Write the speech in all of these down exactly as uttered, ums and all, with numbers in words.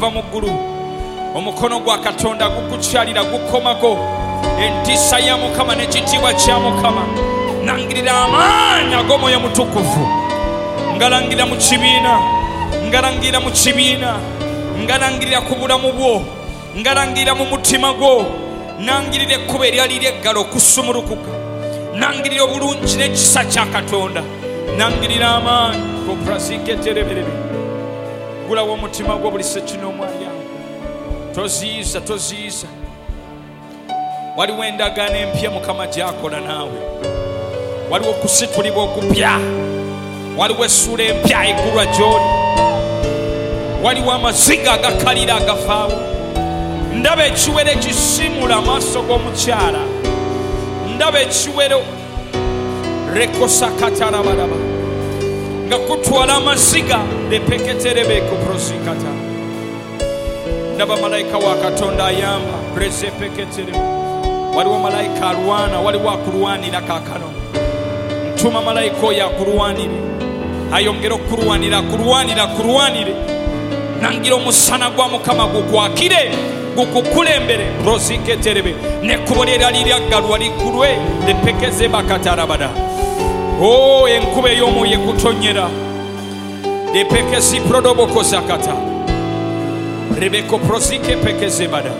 va mu ggulu. Omukono gwa Katonda gukukyalira gukomako. Entiisa ya Mukama n'ekitiibwa kya Mukama. Nangirira amaanyi ag'Omwoyo Mutukuvu. Ngalangira mu kibiina. Ngalangira mu kibiina. Ngalangirira ku bulamu bwo. Ngalangirira mu mutima gwo. Nangirira ekkubo eryali ly'eggalo okusumulukuka. Nangirira obulungi n'ekisa kya Katonda. Nangirira amaanyi koprasiketereberebe. Gulawo omutima gwo buli sekin'omwalyango. Toziiza, toziiza. Waliwo endagaano empya Mukama gy'akola naawe. Waliwo okusitulibwa okupya. Waliwo essuula empya eggulwa gy'oli. Waliwo amaziga agakalira agafaawo. Ndaba ekiwero ekisimula amaaso g'omukyala. Ndaba ekiwero rekosakatarabaraba nga kutwala amaziga lepeketerebeeko prosikata. Ndaba malayika wa Katonda ayamba prezepeketerebe. Waliwo malayika alwana, waliwo akulwanira kaakano. Ntuma malayika oyo akulwanire, ayongera okulwanira, akulwanira, akulwanire. Nangira omusana gwa Mukama gukwakire gukukulembere prosiketerebe. N'ekkubo ly'eryali lyaggalwa liggulwe lepekeze bakatarabada. Oh, enkuba ey'omwoyo ekutonyera lepekezi prodoboko zakata rebeko prosike pekeze bada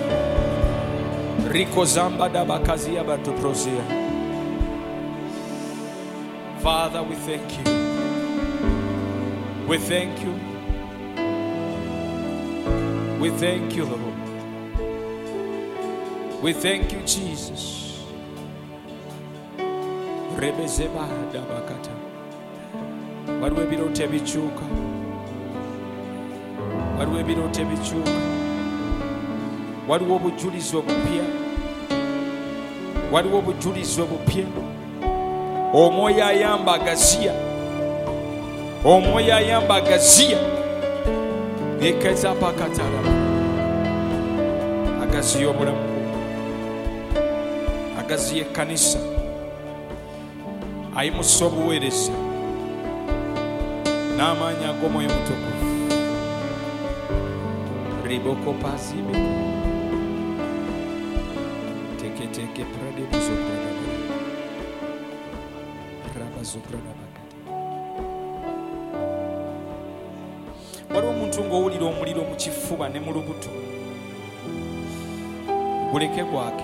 riko zambada bakazia batu prosia. Father, we thank you. We thank you. We thank you, Lord. We thank you, Jesus. Rebezeba dabakata. Waliwo ebirooto ebikyuka. Waliwo ebirooto ebikyuka. Waliwo obujulizi obupya. Waliwo obujulizi obupya. Omwoyo ayamba agaziya. Omwoyo ayamba agaziya. Gekeza pakatara. Agaziya obulamu. Agaziya ekkanisa. Ayimusa obuweereza n'amaanyi ag'Omwoyo Mutukuvu. Riboko pazibe teketeke prade buzoprada rabazoprada bakati. Waliwo omuntu ng'owulira omuliro mu kifuba ne mu lubuto. Guleke gwake.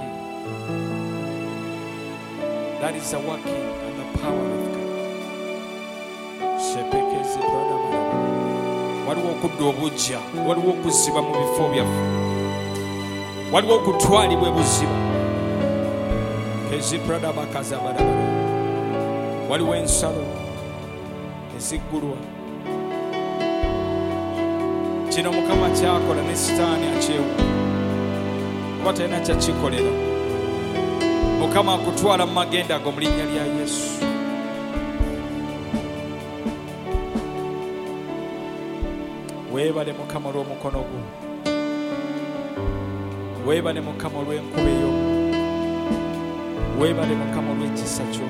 That is a working and the power of God. Shepekezi brother brother. Waliwo okudda obujja, waliwo okuziba mu bifo byaffe. Waliwo okutwalibwa ebuziba. Kezi brother bakaza barabara. Waliwo ensalo eziggulwa. Kino Mukama kyakola ne Sitaani akyewu. Kuba talina kyakikolera. Mukama akutwala mu magenda ago mu linnya lya Yesu. Weebale Mukama olw'omukono gwo. Weebale Mukama olw'enkuba eyo. Weebale Mukama olw'ekisa kyo.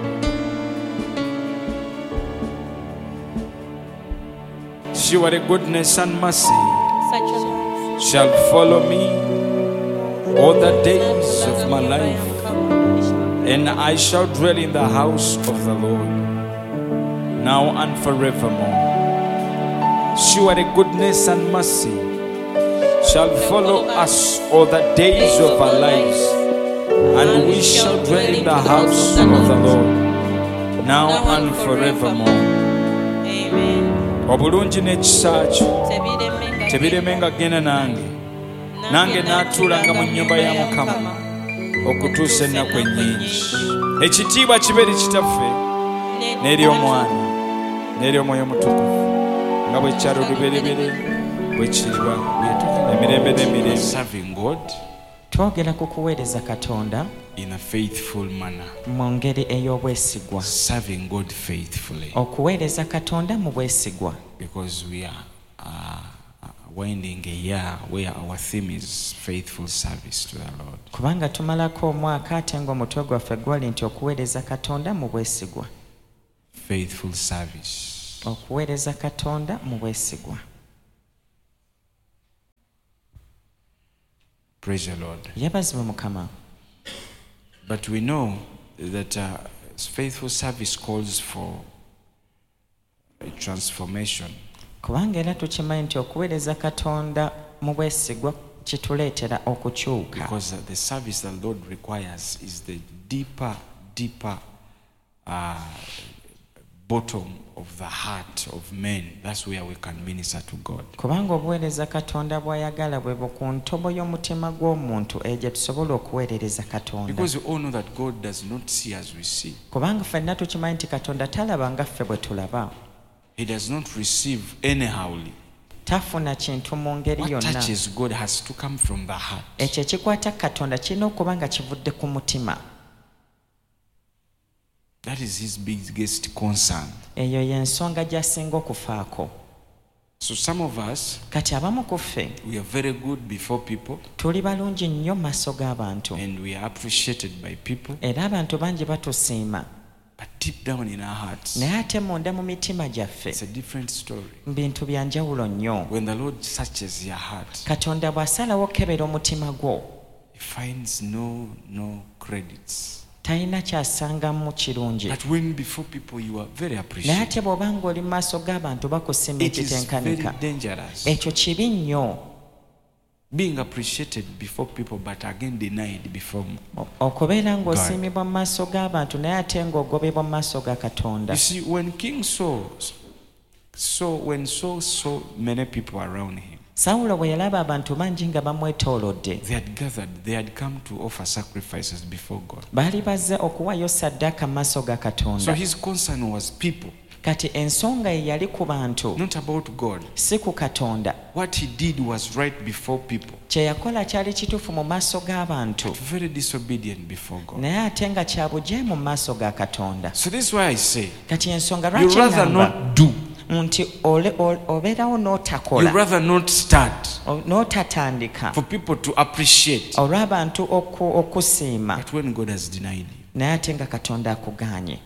Surely goodness and mercy shall follow me all the days of my life, and I shall dwell in the house of the Lord now and forevermore. Surely goodness and mercy shall follow us all the days of our lives, and we shall dwell in the house of the Lord now and forevermore. Amen. Obulungi n'ekisa kyo tebiremenga genda nange, nange naatuulanga mu nnyumba ya Mukama okutuusa ennaku ennyingi. Ekitiibwa kibeere kitaffe n'eri Omwana n'eri Omwoyo Mutukuvu nga bwe kyali olubereberye bwe kiriba emirembe n'emirembe. Serving God, twogera ku kuweereza Katonda in a faithful manner. mu ngeri ey'obwesigwa. Serving God faithfully. Okuweereza Katonda mu bwesigwa. Because we are uh, winding a year where our theme is faithful service to the Lord. Kubanga tumalako omwaka ate ng'omutwe gwaffe gwali nti okuweereza Katonda mu bwesigwa. Faithful service. Okuweereza Katonda mu bwesigwa. Praise the Lord. Yabazibwe Mukama. But we know that uh, faithful service calls for a transformation. Kubanga era tukimanyi nti okuweereza Katonda mu bwesigwa kituleetera okukyuka. Because uh, the service that the Lord requires is the deeper, deeper uh, bottom of the heart of men. That's where we can minister to God. Kubanga obuweereza Katonda bw'ayagala bwe ku ntobo y'omutima gw'omuntu egye tusobola okuweerereza Katonda. Because we all know that God does not see as we see. Kubanga ffenna tukimanyi nti Katonda talaba nga ffe bwe tulaba. He does not receive anyhowly. Tafuna kintu mu ngeri What yonna. touches God has to come from the heart. Ekyo ekikwata Katonda kirina okuba nga kivudde ku mutima. That is his biggest concern. Eyo y'ensonga gy'asinga okufaako. So some of us, Kati abamu ku ffe we are very good before people tuli balungi nnyo mu maaso g'abantu and we are appreciated by people. era abantu bangi batusiima, But deep down in our hearts, naye ate munda mu mitima gyaffe it's a different story. bintu bya njawulo nnyo. When the Lord searches your heart, Katonda bw'asalawo okukebera omutima gwo, he finds no no credits. talina kyasangamu kirungi. But when before people you are very Naye appreciated, ate bw'oba ng'oli mu maaso g'abantu bakusiima it is very ekitenkanika, dangerous. ekyo kibi nnyo. Being appreciated before people but again denied before. O- okubeera ng'osiimibwa mu maaso g'abantu naye ate ng'ogobebwa mu maaso ga Katonda. You see, when King Saul saw, when Saul saw many people around him, Sawulo bwe yalaba abantu bangi nga bamwetoolodde, they had gathered, they had come to offer sacrifices before God. baali bazze okuwaayo ssaddaaka mu maaso ga So Katonda. his concern was people, Kati ensonga ye yali ku bantu, not about God. si ku Katonda. What he did was right before people, Kye yakola kyali kituufu mu maaso g'abantu, but very disobedient before God. naye ate nga kya bujeemu mu maaso ga Katonda. So this is why I say, Kati ensonga you lwaki rather ŋŋamba not do, nti ole- ole- obeerawo you n'otakola, rather not start o- n'otatandika for people to appreciate. olw'abantu oku- okusiima, But when God has denied you, naye ate nga Katonda akugaanye.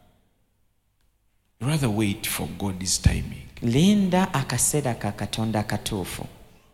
you rather wait for God's timing, Linda akaseera ka Katonda akatuufu,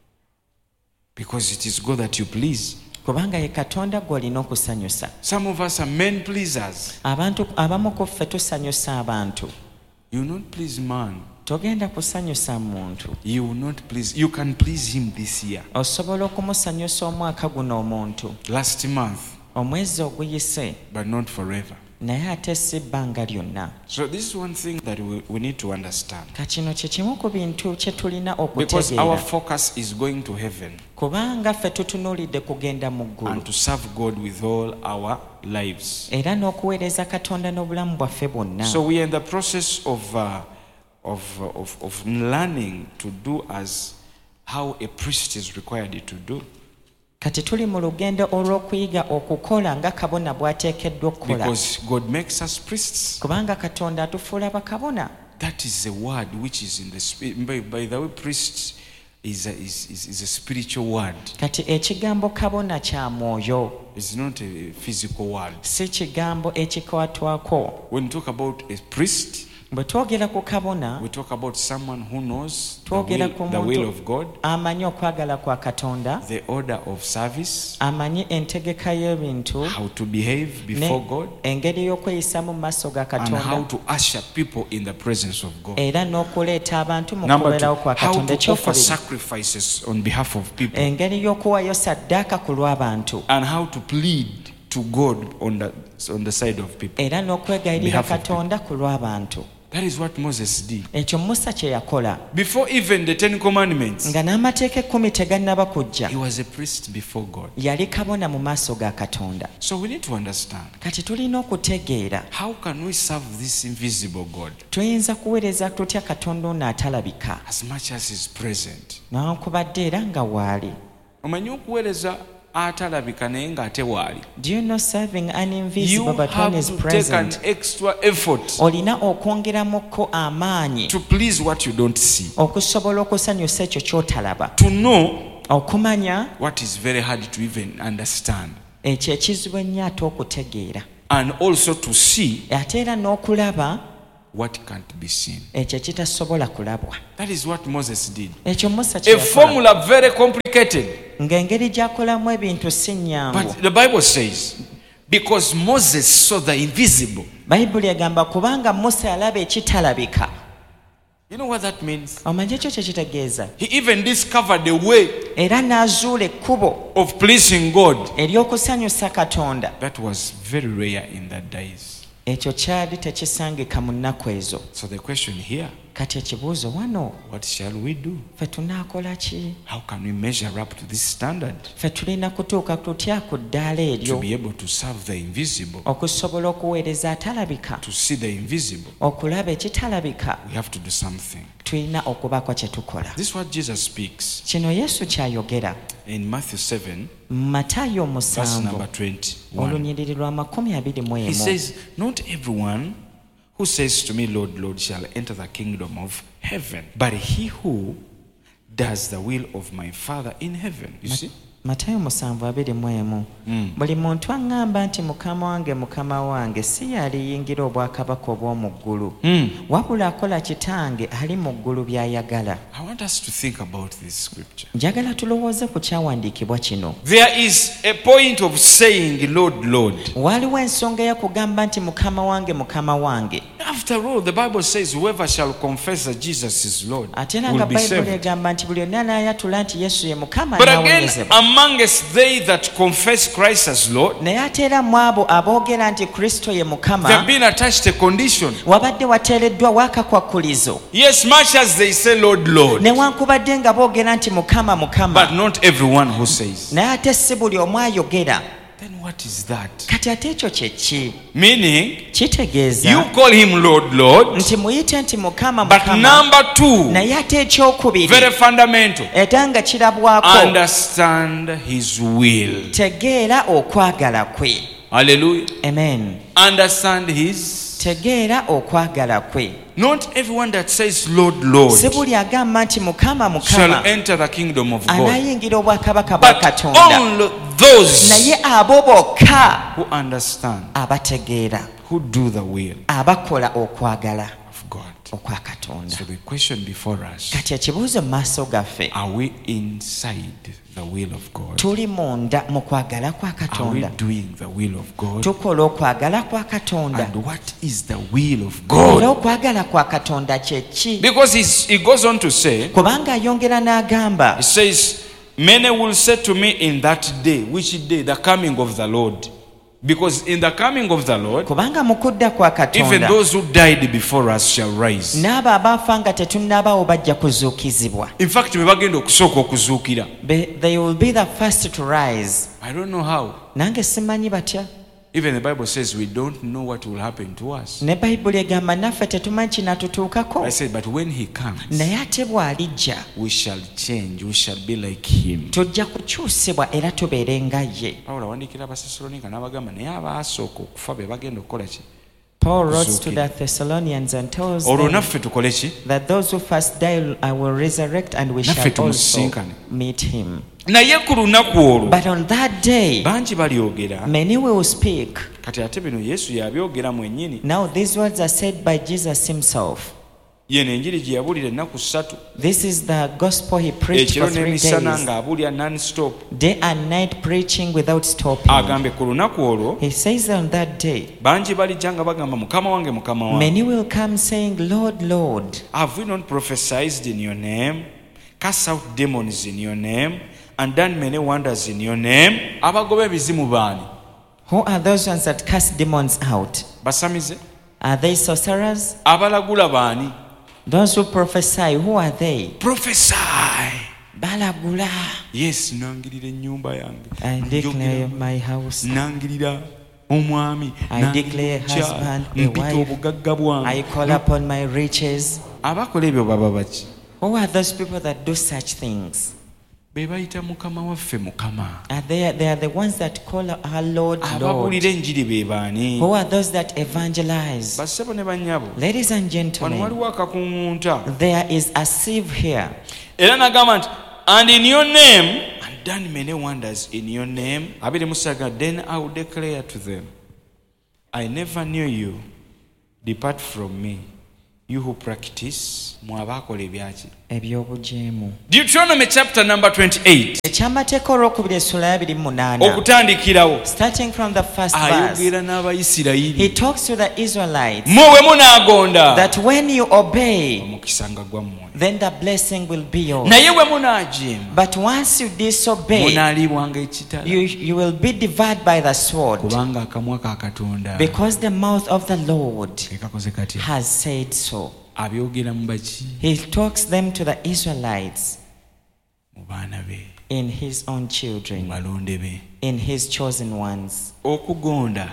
because it is God that you please. kubanga ye Katonda gw'olina okusanyusa. Some of us are men pleasers. Abantu abamu ku ffe tusanyusa abantu. You will not please man. Togenda kusanyusa muntu. You will not please. You can please him this year. Osobola okumusanyusa omwaka guno omuntu, Last month, omwezi oguyise, but not forever. naye ate si bbanga lyonna. So this is one thing that we, we need to understand. Kakino kye kimu ku bintu kye tulina Because our okutegeera, focus is going to heaven kubanga ffe tutunuulidde kugenda mu ggulu and to serve God with all our lives. era n'okuweereza Katonda n'obulamu bwaffe bwonna. So we are in the process of, uh, of, uh, of, of learning to do as how a priest is required to do. Kati tuli mu lugendo olw'okuyiga okukola nga kabona bw'ateekeddwa okukola, Because God makes us priests. kubanga Katonda atufuula bakabona. That is a word which is in the spirit. By, by the way, priest is a, is, is, is a spiritual word. Kati ekigambo kabona kya mwoyo, It's not a physical word. si kigambo ekikwatwako. When we talk about a priest, Bwe twogera ku kabona, we talk about someone who knows the twogera will, ku the will muntu of God, amanyi okwagala kwa Katonda, the order of service, amanyi entegeka y'ebintu, how to behave before ne God, engeri y'okweyisamu mu maaso ga and how Katonda, to usher people in the presence of God. era n'okuleeta abantu mu Number two, kubeerawo kwa how Katonda. to offer Ekyokubiri, sacrifices on behalf of people, engeri y'okuwaayo ssaddaaka ku lw'abantu, and how to plead to God on the, on the side of people. era n'okwegayirira Behalf of Katonda ku lw'abantu. That is what Moses did. Ekyo Musa kye yakola, Before even the Ten Commandments, nga n'amateeka ekkumi tegannaba kujja, he was a priest before God. yali kabona mu maaso ga Katonda. So we need to understand, Kati tulina okutegeera how can we serve this invisible God tuyinza kuweereza tutya Katonda ono atalabika, as much as is present? newankubadde era nga waali. Omanyi okuweereza atalabika naye ng'ate waali. Do you know serving an You invisible but one have is to take an present? extra effort Olina okwongeramukko amaanyi to please what you don't see, okusobola okusanyusa ekyo ky'otalaba, to know okumanya what is very hard to even understand, ekyo ekizibu ennyo ate okutegeera, and also to see ate era n'okulaba what can't be seen. ekyo ekitasobola kulabwa. That is what Moses did. Ekyo Musa kye A yakola, formula very complicated. ng'engeri gy'akolamu ebintu si nnyangu. But the Bible says, because Moses saw the invisible. Bayibuli egamba kubanga Musa yalaba ekitalabika. You know what that means? Omanyi ekyo kye kitegeeza? He even discovered a way Era n'azuula ekkubo of pleasing God. ery'okusanyusa Katonda. That was very rare in that days. Ekyo kyali tekisangika mu nnaku ezo. So the question here, Kati ekibuuzo wano, what shall we do? ffe tunaakola ki? How can we measure up to this standard Ffe tulina kutuuka tutya ku ddaala to eryo be able to serve the invisible, okusobola okuweereza atalabika, to see the invisible? okulaba ekitalabika? We have to do something. Tulina okubaako kye tukola. This is what Jesus speaks Kino Yesu ky'ayogera in Matthew seven, Matayo verse musanvu number twenty-one. olunyiriri lwa makumi abiri mu He emu. says, not everyone who says to me, Lord, Lord, shall enter the kingdom of heaven, but he who does the will of my Father in heaven. You see? Matayo musanvu abiri mu emu. Buli muntu aŋŋamba nti mukama wange mukama wange si yaliyingira obwakabaka obw'omu ggulu, wabula akola kitange ali mu ggulu by'ayagala. I want us to think about this scripture. Njagala tulowooze ku kyawandiikibwa kino. There is a point of saying, Lord, Lord. Waliwo ensonga ey'okugamba nti mukama wange mukama wange. After all, the Bible says, whoever shall confess that Jesus is Lord Ate era will nga be Bayibuli saved. egamba nti buli onna anaayatula nti Yesu ye mukama But again, anaawonyezebwa. amongst they that confess Christ as Lord, Naye ate era mu abo aboogera nti Kristo ye mukama, they have been attached a condition. wabadde wateereddwawo akakwakulizo. Yes, much as they say, Lord, Lord, Newankubadde nga boogera nti mukama mukama, but not everyone who says. naye ate si buli omu ayogera. Then what is that? Kati ate ekyo kye ki? Meaning, Kitegeeza you call him Lord, Lord, nti muyite nti mukama but mukama, number two, naye ate ekyokubiri very fundamental, era nga kirabwako, understand his will. tegeera okwagala kwe. Hallelujah. Amen. Understand his. Tegeera okwagala kwe. Not everyone that says Lord, Lord Si buli agamba nti mukama shall mukama enter the kingdom of God, anaayingira obwakabaka bwa but Katonda, only those naye abo bokka who understand, abategeera, who do the will abakola okwagala of God. okwa Katonda. So the question before us, Kati ekibuuzo mu maaso gaffe, are we inside the will of God? tuli munda mu kwagala kwa Are we Katonda? doing the will of God? Tukola okwagala kwa Katonda? And what is the will of Era God? okwagala kwa Katonda kye ki? Because he's, he goes on to say, Kubanga ayongera n'agamba, he says, many will say to me in that day. Which day? The coming of the Lord. Because in the coming of the Lord, kubanga mu kudda kwa even Katonda, those who died before us shall rise. n'abo abaafa nga tetunnabaawo bajja kuzuukizibwa. In fact, be bagenda okusooka okuzuukira. Be- They will be the first to rise. I don't know how. Nange simanyi batya. Even the Bible says we don't know what will happen to us. Ne Bayibuli egamba naffe tetumanyi kinatutuukako. I said, but when he comes, Naye ate bw'alijja, we shall change. We shall be like him. tujja kukyusibwa era tubeere nga ye. Pawulo awandiikira Abasessaloniika n'abagamba naye abaasooka okufa be bagenda okukola ki? Paul wrote to Kuzuukira. the Thessalonians and tells Olwo them naffe tukole ki? that those who first die I will resurrect and we Naffe shall also tumusinkane. meet him. Naye ku lunaku olwo But on that day, bangi balyogera. many will speak. Kati ate bino Yesu yabyogera mwennyini. Now these words are said by Jesus himself. Yeno enjiri gye yabuulira ennaku ssatu. This is the gospel he preached Ekiro for three n'emisana days, ng'abuulira non-stop. day and night preaching without stopping. Agambe ku lunaku olwo He says on that day, bangi balijja nga bagamba mukama wange mukama wange. many will come saying, Lord, Lord, Have we not prophesied in your name, cast out demons in your name, and done many wonders in your name? Abagoba ebizimu baani? who are those ones that cast demons out? Basamize? Are they sorcerers? Abalagula baani? Those who prophesy, who are they? Prophesy. Balagula. Yes, nangirira ennyumba yange. I declare my house. Nangirira omwami. I declare Nangirira husband, a mpita wife. obugagga bwange. I call upon my riches. Abakola ebyo baba baki? Who are those people that do such things? Be bayita mukama waffe mukama. Are they, they are the ones that call our Lord, Lord. Ababuulira enjiri be baani? Who are those that evangelize? Bassebo ne bannyabo. Ladies and Wano gentlemen, waliwo akakuŋŋunta. there is a sieve here. Era nagamba nti, and in your name, and done many wonders in your name. Abiri musaga, then I will declare to them, I never knew you. Depart from me, you who practice. Mwabakola ebyaki? Ebyobujeemu. Deuteronomy chapter number twenty-eight. ekyamateeka olwokubiri essula ya abiri mu munaana okutandikirawo starting from the first verse ayogera n'abayisirayiri he talks to the Israelites mwe bwe munaagonda that when you obey omukisa nga gwammwe then the blessing will be yours naye bwe munaajeema but once you disobey munaalibwanga ekitala you, you will be devoured by the sword kubanga akamwa ka Katonda because the mouth of the Lord kekakoze kati has said so. abyogera mu baki He talks them to the Israelites mu baana be in his own children, balonde be in his chosen ones. okugonda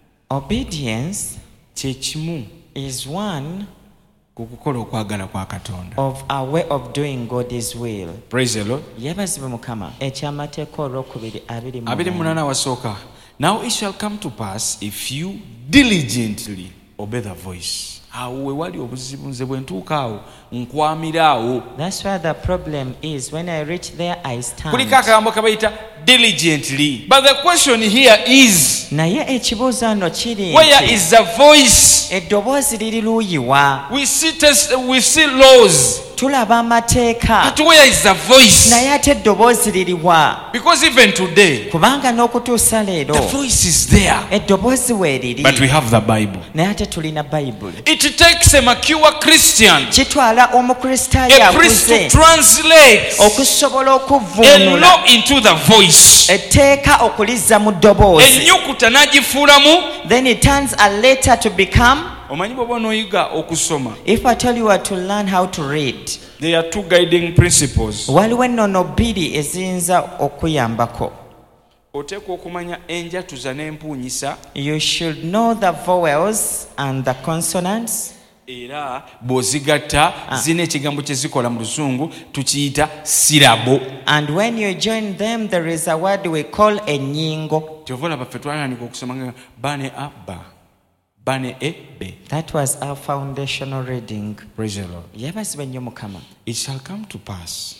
Obedience kye kimu is one ku kukola okwagala kwa Katonda. of our way of doing God's will. Praise the Lord. Yebazibwe Mukama. Ekyamateeka olwokubiri abiri mu abiri munana wasooka. Now it shall come to pass if you diligently obey the voice. Awo we wali obuzibu nze bwe ntuuka awo nkwamiraawo. That's where the problem is. When I reach there I stand. Kuliko akagambo kabayita diligently. But the question here is, naye ekibuuzo ano kiri where is the voice? eddoboozi liri luuyiwa. We see test, we see laws. tulaba amateeka But where is the voice? naye ate eddoboozi liriwa. Because even today, kubanga n'okutuusa leero the voice is there. eddoboozi weeriri But we have the Bible. naye ate tulina bayibuli. It takes a mature Christian, kitwala omukristaayo a priest to akuze translate okusobola a okuvvuunula law into the voice. etteeka okulizza mu ddoboozi. Ennyukuta n'agifuulamu. Then it turns a letter to become. Omanyi bw'oba onooyiga okusoma. If I tell you what to learn how to read, There are two guiding principles. waliwo ennono bbiri eziyinza okuyambako. Oteekwa okumanya enjatuza n'empuunyisa. You should know the vowels and the consonants. Era bw'ozigatta zina ekigambo kye zikola mu Luzungu tukiyita sirabo. And when you join them, there is a word we call ennyingo. Kyova olaba ffe twalandika okusoma nga bane abba bane ebbe. That was our foundational reading. Praise the Lord. Yebazibwe nnyo Mukama. It shall come to pass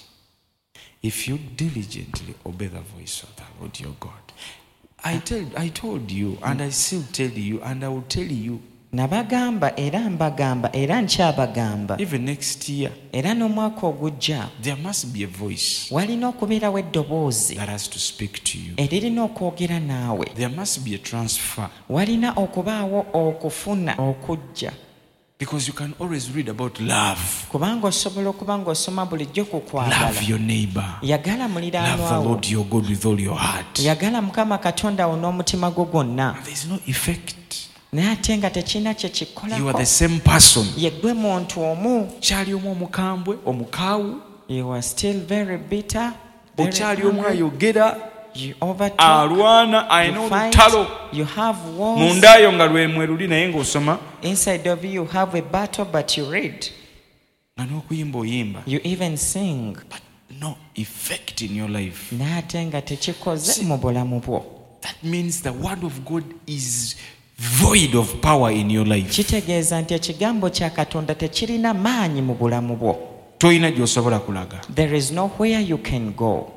if you diligently obey the voice of the Lord your God. I tell, I told you, and I still tell you, and I will tell you. Nabagamba era mbagamba era nkyabagamba. Even next year, era n'omwaka ogujja there must be a voice walina okubeerawo eddoboozi that has to speak to you. eririna okwogera naawe. There must be a transfer. walina okubaawo okufuna okujja. Because you can always read about love. kubanga osobola okuba ng'osoma bulijjo ku kwagala. Love your neighbor. yagala Love the muliraanwawo. Lord your God with all your heart. yagala Mukama Katonda wo n'omutima gwo gwonna. There is no effect. naye ate nga tekirina kye You are the kikolako. same person. ye ggwe muntu omu. Kyali omu omukambwe, omukaawu. You are still very bitter. very Okyali omu angry. ayogera. You overtalk. Alwana alina You fight. olutalo. You have wars. Mundaayo nga lwe mweruli naye ng'osoma. Inside of you, you have a battle, but you read. Nga n'okuyimba oyimba. You even sing. But no effect in your life. naye ate nga tekikoze mu bulamu bwo. That means the word of God is void of power in your life. kitegeeza nti ekigambo kya Katonda tekirina maanyi mu bulamu bwo. Toyina gy'osobola kulaga. There is nowhere you can go.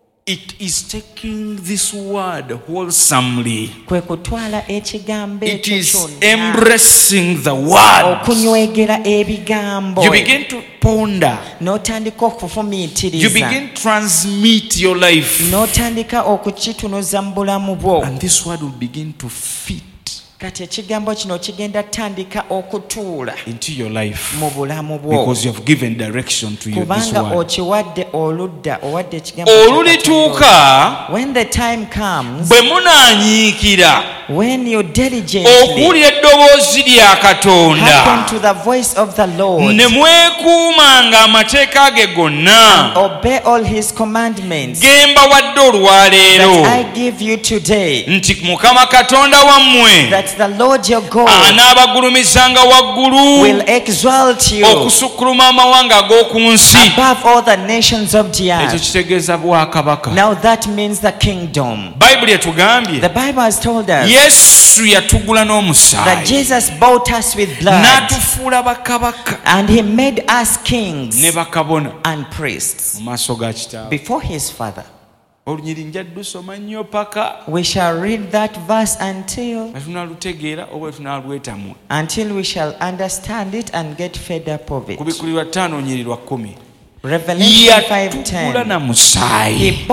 It is taking this word wholesomely. kwe kutwala ekigambo It ekyo is kyonna embracing the word. okunywegera ebigambo You begin to ponder. n'otandika You okufumiitiriza begin to transmit your life. n'otandika okukitunuza mu bulamu bwo. And this word will begin to fit kati ekigambo kino kigenda tandika okutuula into your life. mu bulamu bwo Because you have given direction to your this kubanga word. okiwadde oludda owadde ekigambo kya Olulituuka Katonda. When the time comes, bwe munaanyiikira when you diligently okuwulira eddoboozi lya Katonda hearken to the voice of the Lord ne mwekuumanga amateeka ge gonna obey all his commandments ge mbawadde olwaleero that I give you today, nti Mukama Katonda wammwe that the Lord your God anaabagulumizanga waggulu will exalt you okusukkuluma amawanga ag'oku nsi. above all the nations of the Ekyo earth. kitegeeza bwakabaka. Now that means the kingdom. Bayibuli etugambye The Bible has told us Yesu yatugula that n'omusaayi Jesus bought us with blood n'atufuula bakabaka and he made us kings ne bakabona and priests mu maaso ga Kitaawe. before his Father. Olunyiri nja ddusoma nnyo paka We shall read that verse until nga tunaalutegeera oba tunaalwetamwa. until we shall understand it and get fed up of it. Ku Bikuli lwa ttaano nyiri lwa kkumi. Revelation five Yatugula ten. na musaayi. He bought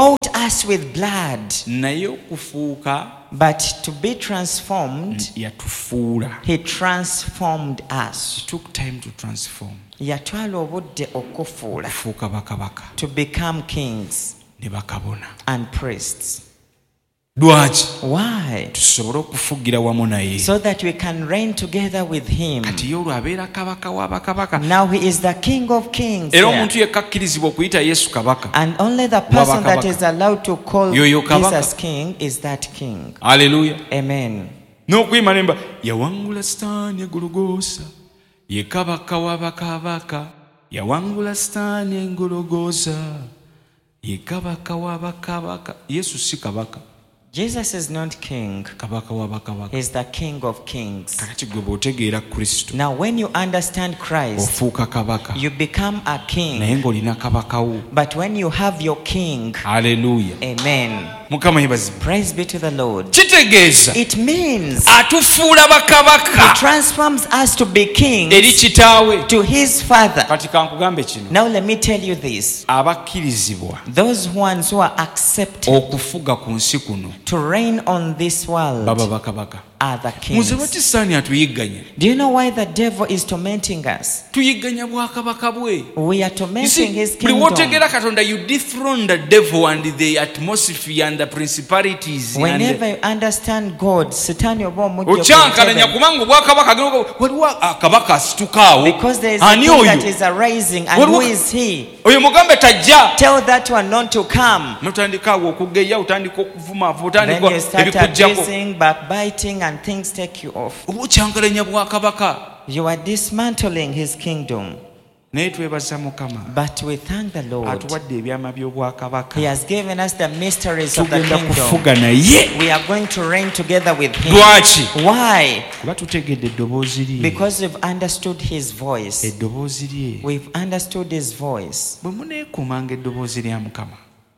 us with blood. naye okufuuka But to be transformed, yatufuula. he transformed us. It took time to transform. Yatwala obudde okufuula. Okufuuka bakabaka To become kings ne bakabona. and priests. Lwaki? Why? Tusobole okufugira wamu naye. So that we can reign together with him. Kati ye olwo abeera kabaka wa bakabaka. Now he is the King of Kings. Era here. omuntu yekka akkirizibwa okuyita Yesu kabaka. And only the person that Wabakabaka. is allowed to call Yoyo kabaka. Jesus King is that King. Haleluya. Amen. N'okuyima nemba yawangula Sitaani e Gologoosa, ye kabaka wa bakabaka. Yawangula Sitaani e Gologoosa, ye kabaka wa bakabaka. Yesu si kabaka. Jesus is not king. Kabaka wa bakabaka. He's the King of Kings. Kakati gwe bw'otegeera Kristo Now when you understand Christ, ofuuka kabaka you become a naye king. ng'olina kabaka wo. But when you have your king, Haleluya. amen. Mukama yebazibwe. Praise be to the Lord. Kitegeeza It means atufuula he bakabaka transforms us to be eri kings kitaawe. to his father. Kati kankugambe kino, Now let me tell you this. abakkirizibwa Those ones who are accepted okufuga ku nsi kuno to reign on this world baba bakabaka. are the Muze kings. lwaki Sitaani atuyigganya? Do you know why the devil is tormenting us? Tuyigganya bwakabaka bwe. We are You tormenting see, his buli kingdom. wootegeera Katonda, you dethrone the devil and the atmosphere and the principalities and Whenever you understand God, Satan oba omujja okyankalanya ku kubanga obwakabaka agenda waliwo akabaka asituka because there is a ani king that oyo is arising, and Waliwo- who is he? oyo mugambe tajja. Tell that one not to come. notandika awo okugeya otandika okuvuma Then otandika you start ebikujjako abusing, backbiting, and things take you off. oba okyankalanya bwakabaka. You are dismantling his kingdom. Naye twebaza Mukama But we thank the Lord. atuwadde ebyama by'obwakabaka. He has given us the mysteries of the Tugenda kingdom. kufuga naye. We are going to reign together with him. Lwaki? Why? Kuba tutegedde eddoboozi lye. Because we've understood his voice. Eddoboozi lye. We've understood his voice. Bwe muneekuumanga eddoboozi lya Mukama,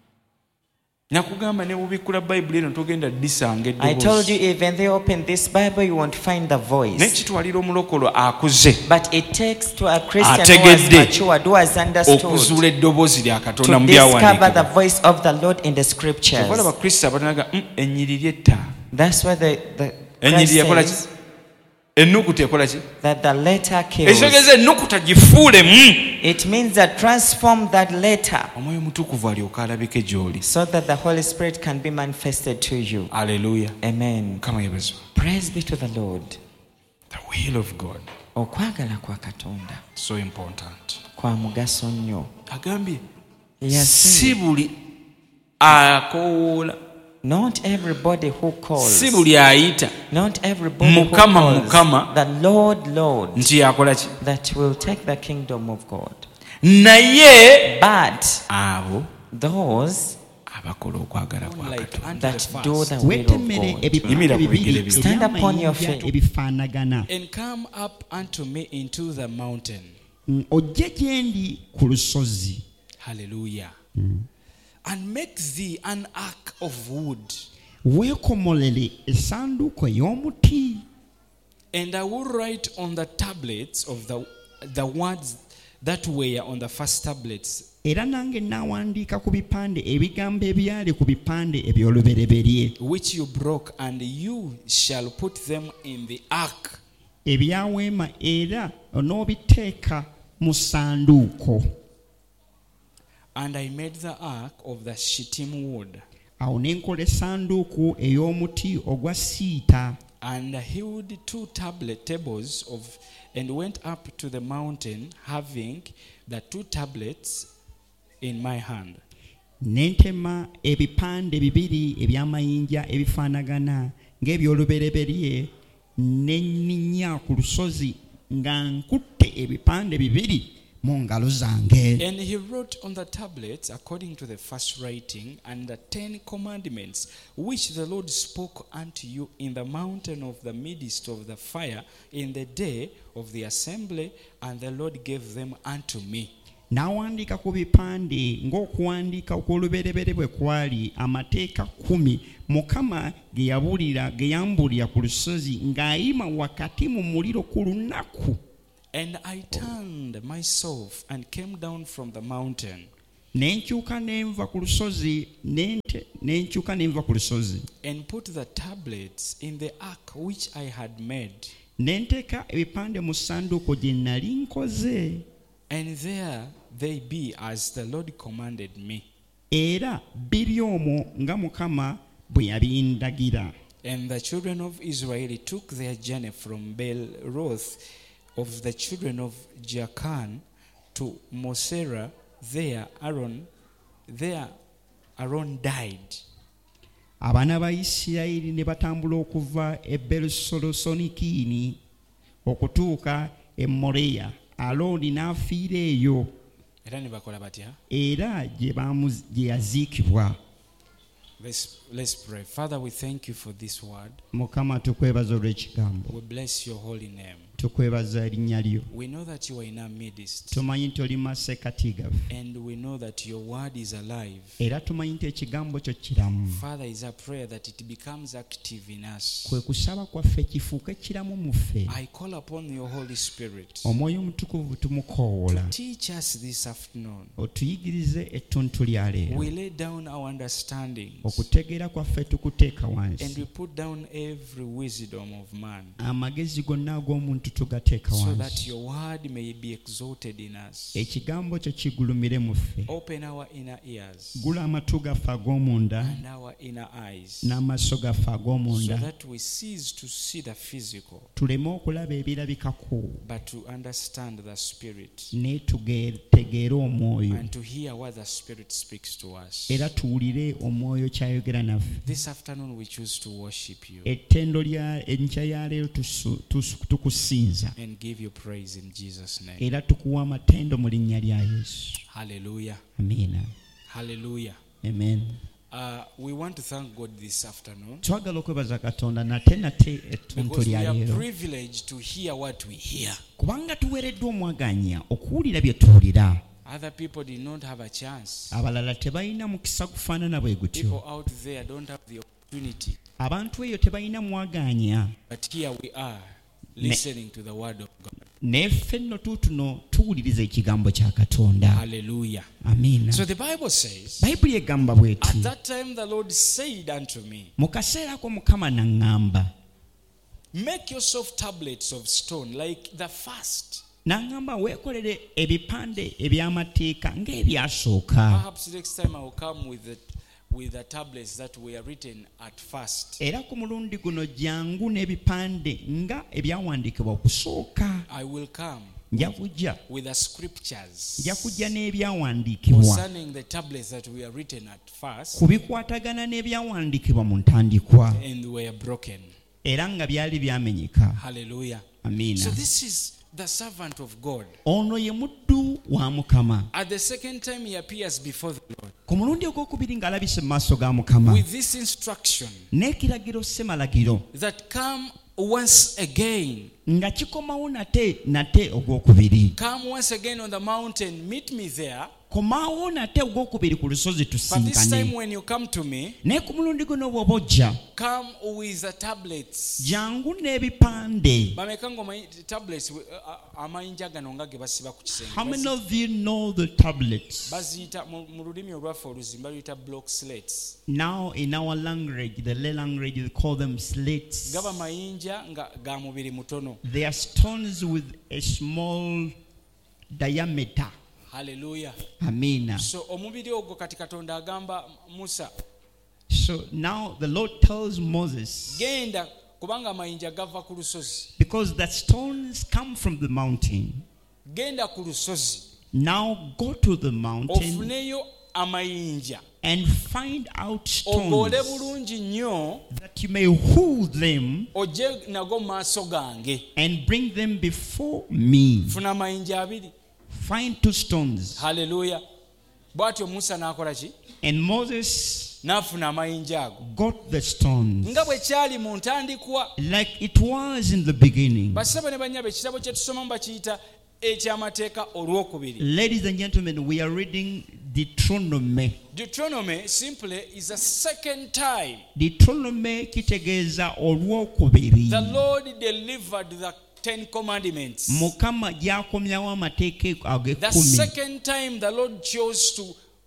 nakugamba ne bubikkula Bayibuli eno togenda disanga I told you, eddoboozi. even they open this Bible, you won't find the voice. Nekitwalira omulokolo akuze But it takes to a Christian who has Ategedde. matured, who has understood, okuzuula eddoboozi lya Katonda to mu discover the byawandiikibwa. voice of the Lord in the scriptures. Okola bakristo abatanaga "Mm, ennyiriri etta. That's why the, the Ennyiriri Christ ekola ki? says Ennukuta ekola ki? that the letter kills. Ekitegeeza ennukuta gifuulemu. It means that transform that letter Omwoyo Mutukuvu alyoka alabike gy'oli. so that the Holy Spirit can be manifested to you. Haleluya. Amen. Mukama yebazibwe. Praise be to the Lord. The will of God, Okwagala kwa Katonda so important. kwa mugaso nnyo. Agambye Yes, si buli akoola, not everybody who calls, si buli ayita not everybody who Mukama, calls Mukama. the Lord, Lord, nti yakola ki? that will take the kingdom of God. Naye But abo those abakola okwagala kwa Katonda. that do the will of weetemere God. ebipande Yimira ku bigere bibiri byo. Stand upon your eby'amayinja feet. ebifaanagana. And come up unto me into the mountain. Mm, ojje gye ndi ku lusozi Hallelujah. And make thee an ark of wood. weekomolere essanduuko ey'omuti, And I will write on the tablets of the, the words that were on the first tablets, era nange naawandiika ku bipande ebigambo ebyali ku bipande eby'olubereberye which you broke, and you shall put them in the ark. ebyaweema, era onoobiteeka mu ssanduuko. And I made the ark of the shittim wood, Awo ne nkola essanduuko ey'omuti ogwa siita, and hewed two tablet tables of, and went up to the mountain, having the two tablets in my hand. ne ntema ebipande bibiri eby'amayinja ebifaanagana ng'eby'olubereberye, ne nninnya ku lusozi nga nkutte ebipande bibiri mu ngalo zange. And he wrote on the tablets according to the first writing, and the Ten Commandments, which the Lord spoke unto you in the mountain of the midst of the fire in the day of the assembly, and the Lord gave them unto me. N'awandiika ku bipande ng'okuwandiika okw'olubereberye bwe kwali, amateeka kumi Mukama ge yabulira ge yambulira ku lusozi ng'ayima wakati mu muliro ku lunaku. And I turned myself and came down from the mountain. Ne nkyuka ne nva ku lusozi ne nte- n'enkyuka n'enva ku lusozi and put the tablets in the ark which I had made. n'enteeka ebipande mu ssanduuko gye nnali nkoze. And there they be as the Lord commanded me. Era biri omwo nga Mukama bwe yabindagira. And the children of Israel took their journey from Beeroth of the children of Jaakan to Mosera. There Aaron, there Aaron died. Abaana ba Isirayiri ne batambula okuva e Beerusonikiini okutuuka e Moreya. Alooni n'afiira eyo. Era ne bakola batya? Era gye yaziikibwa. Let's, let's pray. Father, we thank you for this word. Mukama tukwebaza olw'ekigambo. We bless your holy name. Tukwebaza erinnya lyo. We know that you are in our midst. Tumanyi nti oli masekkati gaffe. And we know that your word is alive. Era tumanyi nti ekigambo kyo kiramu. Father, is our prayer that it becomes active in us. Kwe kusaba kwaffe kifuuke kiramu mu ffe. I call upon your Holy Spirit. Omwoyo omutukuvu tumukoola. Teach us this afternoon. Otuyigirize ettuntu lya leero. We lay down our understanding. Okutegeera kwaffe tukuteeka wansi. And we put down every wisdom of man. Amagezi gonna ag'omuntu tugateeka wansi. So that your word may be exalted in us. Ekigambo kyo kigulumire mu ffe. Open our inner ears. Gula amatu gaffe ag'omunda. And our inner eyes. N'amaaso gaffe ag'omunda. So that we cease to see the physical. Tuleme okulaba ebirabikako. But to understand the spirit. Ne tutegeere omwoyo. And to hear what the spirit speaks to us. Era tuwulire omwoyo kyayogera naffe. This afternoon we choose to worship you. Ettendo lya enkya ya leero tukusinza. And give you praise in Jesus' name. Era tukuwa amatendo mu linnya lya Yesu. Hallelujah. Amiina. Hallelujah. Amen. Uh, we want to thank God this afternoon. Twagala okwebaza Katonda nate nate ettuntu Because we lya are leero. privileged to hear what we hear. Kubanga tuweereddwa omwaganya okuwulira bye tuwulira. Other people did not have a chance. Abalala tebalina mukisa gufaanana bwe gutyo. People out there don't have the opportunity. Abantu eyo tebalina mwaganya. But here we are, listening to the word of God. Neffe nno tuutuno tuwuliriza ekigambo kya Katonda. Hallelujah. Amiina. So the Bible says, Bayibuli egamba bw'eti. at that time the Lord said unto me, mu kaseera ako Mukama n'aŋŋamba. make yourself tablets of stone like the first. N'aŋŋamba weekolere ebipande eby'amateeka ng'ebyasooka. Perhaps next time I will come with the, with the tablets that were written at first. Era ku mulundi guno jangu n'ebipande nga ebyawandiikibwa okusooka. I will come Nja kujja. with the scriptures Nja kujja n'ebyawandiikibwa. concerning the tablets that were written at first Ku bikwatagana n'ebyawandiikibwa mu ntandikwa. and were broken. Era nga byali byamenyeka. Hallelujah. Amiina. So this is the servant of God. Ono ye muddu wa Mukama. At the second time he appears before the Lord Ku mulundi ogwokubiri ng'alabise mu maaso ga Mukama. with this instruction N'ekiragiro ssemalagiro that come once again. nga kikomawo nate nate ogwokubiri. Come once again on the mountain, meet me there. Komaawo nate ogwokubiri ku lusozi But this time tusinkane. when you come to me, Naye ku mulundi guno bw'oba ojja come with the tablets. jangu n'ebipande. Bamekango my tablets uh, uh, amayinja gano nga ge basiba ku How many kisenge. of you know the tablets? Baziyita mu mu lulimi olwaffe oluzimba luyita block slates. Now in our language, the Lay language, we call them slates. Gaba mayinja nga ga mubiri mutono. They are stones with a small diameter. Hallelujah. Amina. So omubiri ogwo kati Katonda agamba Musa, So now the Lord tells Moses, genda kubanga amayinja gava ku lusozi. because the stones come from the mountain, Genda ku lusozi. now go to the mountain Ofuneyo amayinja. and find out Ogole stones bulungi nnyo that you may hold them ojje nago mu maaso gange. and bring them before me. Funa amayinja abiri. Find two stones. Hallelujah. Bw'atyo Musa n'akola ki? And Moses N'afuna amayinja ago. got the stones Nga bwe kyali mu ntandikwa. like it was in the beginning. Basebo ne banyabo ekitabo kye tusomamu bakiyita eky'amateeka olwokubiri. Ladies and gentlemen, we are reading Deuteronomy. Deuteronomy simply is a second time Deuteronomy kitegeeza olwokubiri. the Lord delivered the Ten Commandments. Mukama gy'akomyawo amateeka The ag'ekkumi. second time the Lord chose to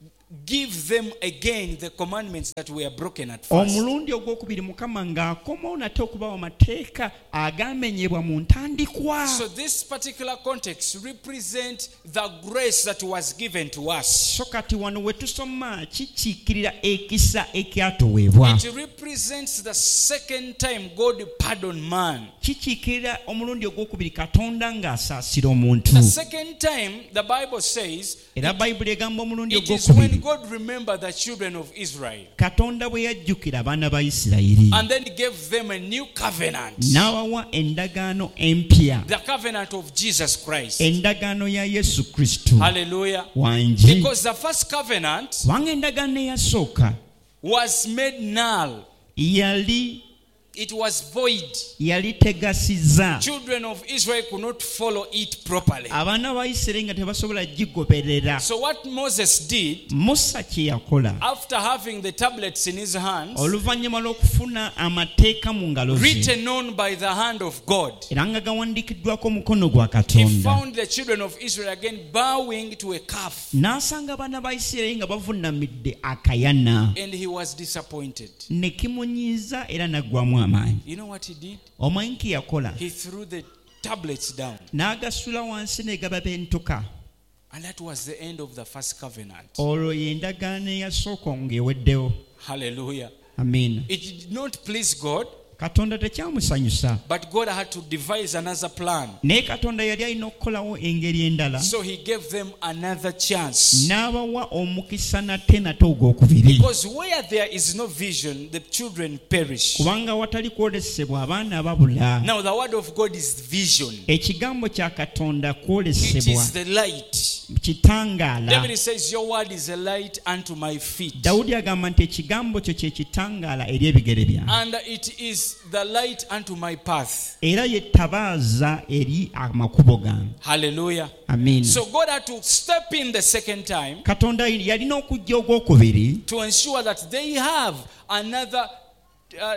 give them again the commandments that were broken at first. Omulundi ogwokubiri Mukama ng'akomawo nate okubawa amateeka agamenyebwa mu ntandikwa. So this particular context represents the grace that was given to us. So kati wano we tusoma kikiikirira ekisa ekyatuweebwa. It represents the second time God pardoned man. Kikiikirira omulundi ogwokubiri Katonda ng'asaasira omuntu. The second time the Bible says era Bayibuli egamba omulundi it is when ogwokubiri God remembered the children of Israel. Katonda bwe yajjukira abaana ba Isirayiri. And then he gave them a new covenant. N'abawa endagaano empya. The covenant of Jesus Christ. Endagaano ya Yesu Kristo. Hallelujah. Wangi. Because the first covenant kubanga endagaano eyasooka was made null. yali It was void. yali tegasiza. Children of Israel could not follow it properly. Abaana ba Isirayiri nga tebasobola gigoberera. So what Moses did, Musa kye yakola after having the tablets in his hands, oluvannyuma lw'okufuna amateeka mu ngalo ze written on by the hand of God, era nga gawandiikiddwako omukono gwa he Katonda, found the children of Israel again bowing to a calf, n'asanga abaana ba Isirayiri nga bavuunamidde akayana, and he was disappointed. ne kimunyiiza era n'aggwamu amaanyi. You know what he did? Omanyi ki yakola? He threw the tablets down, N'agasula wansi ne gaba bentuka. and that was the end of the first covenant. Olwo y'endagaano eyasooka ng'eweddewo. Hallelujah. Amiina. It did not please God, Katonda tekyamusanyusa. but God had to devise another plan. Naye Katonda yali alina okukolawo engeri endala. So he gave them another chance. N'abawa omukisa nate nate ogwokubiri. Because where there is no vision, the children perish. Kubanga watali kwolesebwa abaana babula. Now the word of God is vision. Ekigambo kya Katonda It kwolesebwa. is the light. Kitangaala. David says, your word is a light unto my feet. Dawudi agamba nti ekigambo kyo kye kitangaala eri ebigere byange. And it is the light unto my path. Era ye ttabaaza eri amakubo gange. Hallelujah. Amiina. So God had to step in the second time Katonda yalina okujja ogwokubiri to ensure that they have another uh,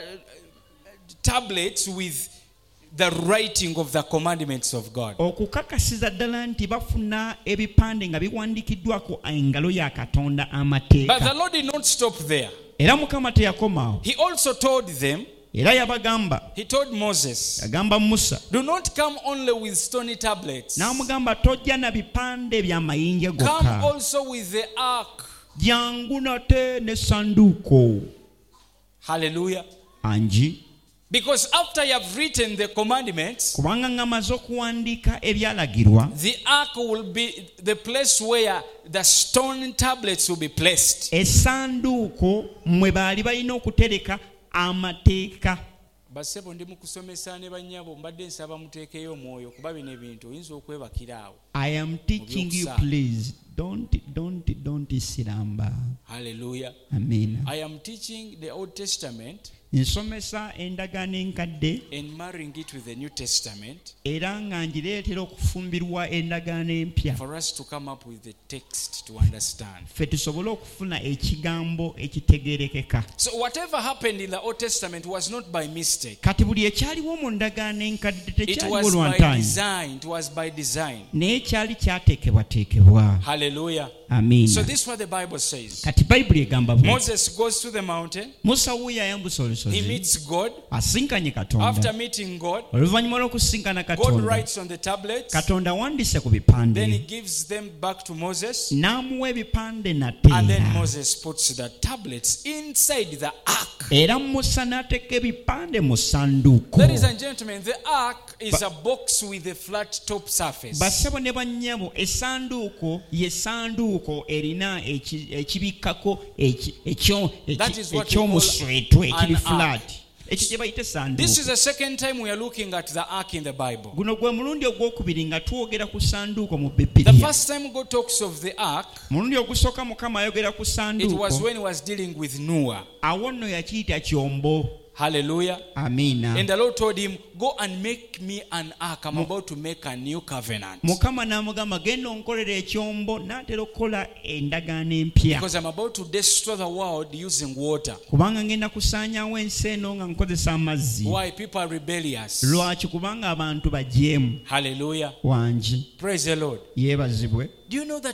tablets with the writing of the commandments of God. okukakasiza ddala nti bafuna ebipande nga biwandiikiddwako engalo ya Katonda But the amateeka. Lord did not stop there. Era Mukama teyakomaawo. He also told them, Era yabagamba, he told Moses, yagamba Musa, do not come only with stony tablets. n'amugamba tojja na bipande bya mayinja Come gokka. also with the ark. Jangu nate ne sanduuko. Hallelujah. Anji. Because after you have written the commandments, Kubanga ngamaze okuwandiika ebyalagirwa, the ark will be the place where the stone tablets will be placed. essanduuko mwe baali balina okutereka amateeka. Basebo ndi mukusomesa ne bannyabo mbadde nsaba muteekeyo omwoyo kuba bino ebintu oyinza okwebakira awo. I am teaching you, please. Don't, don't, don't siramba. Hallelujah. Amen. I am teaching the Old Testament Nsomesa endagaano enkadde and marrying it with the New Testament era nga ngireetera okufumbirwa endagaano empya for us to come up with the text to understand. ffe tusobole okufuna ekigambo ekitegeerekeka. So whatever happened in the Old Testament was not by mistake. Kati buli ekyaliwo mu ndagaano enkadde It tekyaliwo was by lwantaanyi, design. It was by design. naye kyali kyateekebwateekebwa. Hallelujah. Amiina. So this is what the Bible says. Kati Bayibuli egamba bwe. Moses goes to the mountain. Musa wuuyo ayambusa He olusozi, meets God. asinkanye After Katonda. meeting God, Oluvannyuma lw'okusinkana God Katonda, writes on the tablets. Katonda wandiise ku Then he bipande, gives them back to Moses. n'amuwa ebipande And then nate. Moses puts the tablets inside the ark. Era Musa n'ateeka ebipande mu ssanduuko. Ladies and gentlemen, the ark is a box with a flat top surface. Bassebo ne bannyabo, essanduuko ye ssanduuko erina eki- ekibikkako eki- ekyo- eki- That is what we call ekyomuswetwe ekiri an flat. ark. Ekyo kye bayita This essanduuko. is the second time we are looking at the ark in the Bible. Guno gwe mulundi ogwokubiri nga twogera ku ssanduuko mu The Bibiliya. first time God talks of the ark, Mulundi ogusooka Mukama ayogera ku it was ssanduuko, when he was dealing with Noah. awo nno yakiyita kyombo. Hallelujah. Amiina. And the Lord told him, go and make me an ark. I'm about to make a new covenant. Mukama n'amugamba genda onkolera ekyombo, n'atera okukola endagaano empya. Because I'm about to destroy the world using water. Kubanga ngenda kusaanyaawo ensi eno nga nkozesa amazzi. Why? People are rebellious. Lwaki? Kubanga abantu bajeemu. Hallelujah. Wangi. Praise the Lord. Yeebazibwe. Do you know that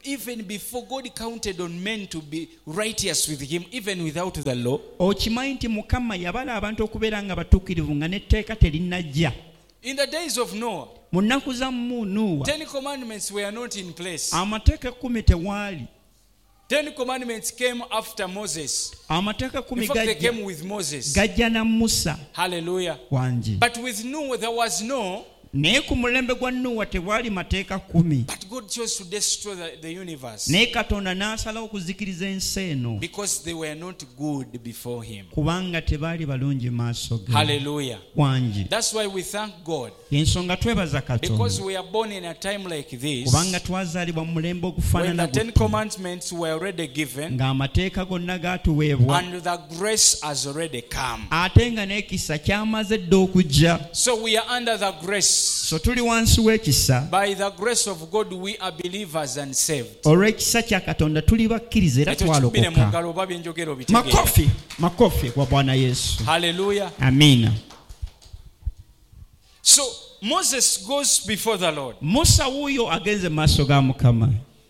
even before God counted on men to be righteous with him, even without the law. Okimanyi nti Mukama yabala abantu okubeera nga batuukirivu nga n'etteeka terinajja. In the days of Noah, mu nnaku za Nuuwa, Ten Commandments were not in place. amateeka ekkumi tewaali. Ten Commandments came after Moses. Amateeka In kkumi fact, they gajja came with Moses. gajja na Musa Hallelujah. wangi. But with Noah, there was no. Naye ku mulembe gwa Nuuwa tewaali mateeka kkumi. But God chose to destroy the, the universe Naye Katonda n'asalawo okuzikiriza ensi eno because they were not good before him. kubanga tebaali balungi maaso ge. Hallelujah. Wangi. That's why we thank God, Ensonga twebaza because Katonda we are born in a time like this, kubanga twazaalibwa mu mulembe when ogufaanana the Ten gutyo, Commandments were already given ng'amateeka gonna gaatuweebwa and the grace has already come. ate nga n'ekisa kyamaze dda okujja. So we are under the grace. So tuli wansi w'ekisa. By the grace of God, we are believers and saved. Olw'ekisa kya Katonda tuli bakkiriza era twalokoka. Makofi, makofi kwa Bwana Yesu. Hallelujah. Amina. So Moses goes before the Lord. Musa wuuyo agenze maaso ga Mukama.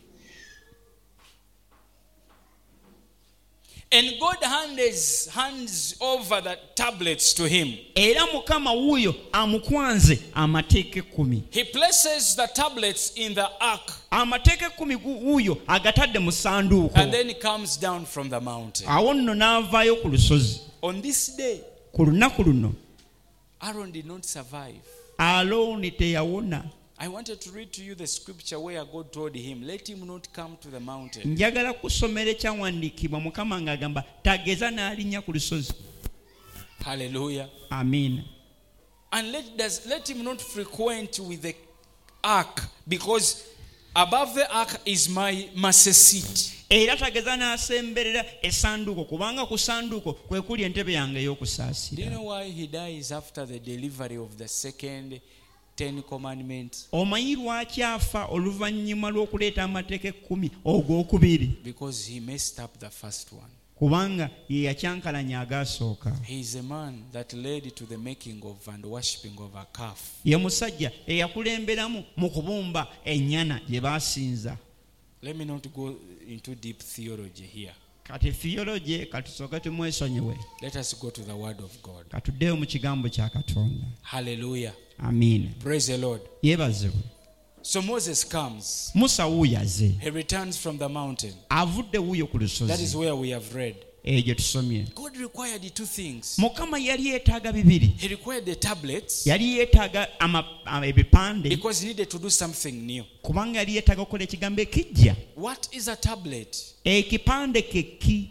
And God hands, hands over the tablets to him. Era Mukama wuuyo amukwanze amateeka ekkumi. He places the tablets in the ark Amateeka ekkumi wuuyo agatadde mu ssanduuko. and then he comes down from the mountain. Awo nno n'avaayo ku lusozi. On this day, Ku lunaku luno Aaron did not survive. Alooni teyawona. I wanted to read to you the scripture where God told him, let him not come to the mountain. Njagala kusomera ekyawandiikibwa Mukama ng'agamba tageza n'alinnya ku lusozi. Hallelujah. Amiina. And let, does, let him not frequent with the ark, because above the ark is my mercy seat. Era tageza n'asemberera essanduuko kubanga ku ssanduuko kwe kuli entebe yange Do you ey'okusaasira. know why he dies after the delivery of the second Ten Commandments? Omanyi lwaki afa oluvannyuma lw'okuleeta amateeka ekkumi ogwokubiri? Because he messed up the first one. Kubanga ye yakyankalanya agaasooka. He is a man that led to the making of and worshipping of a calf. Ye musajja eyakulemberamu mu kubumba ennyana gye baasinza. Let me not go into deep theology here. Kati theology katusooke tumwesonyiwe. Let us go to the word of God. Katuddeyo mu kigambo kya Katonda. Hallelujah. Amiina. Praise the Lord. Yeebazibwe. So Moses comes. Musa wuuyo aze. He returns from the mountain. Avudde wuuyo ku That is lusozi. where we have read. Eyo gye tusomye. God required two things. Mukama yali yeetaaga bibiri. He required the tablets Yali yeetaaga ama- ama- ebipande because he needed to do something new. kubanga yali yeetaaga okukola ekigambo ekijja. What is a tablet? Ekipande ke ki?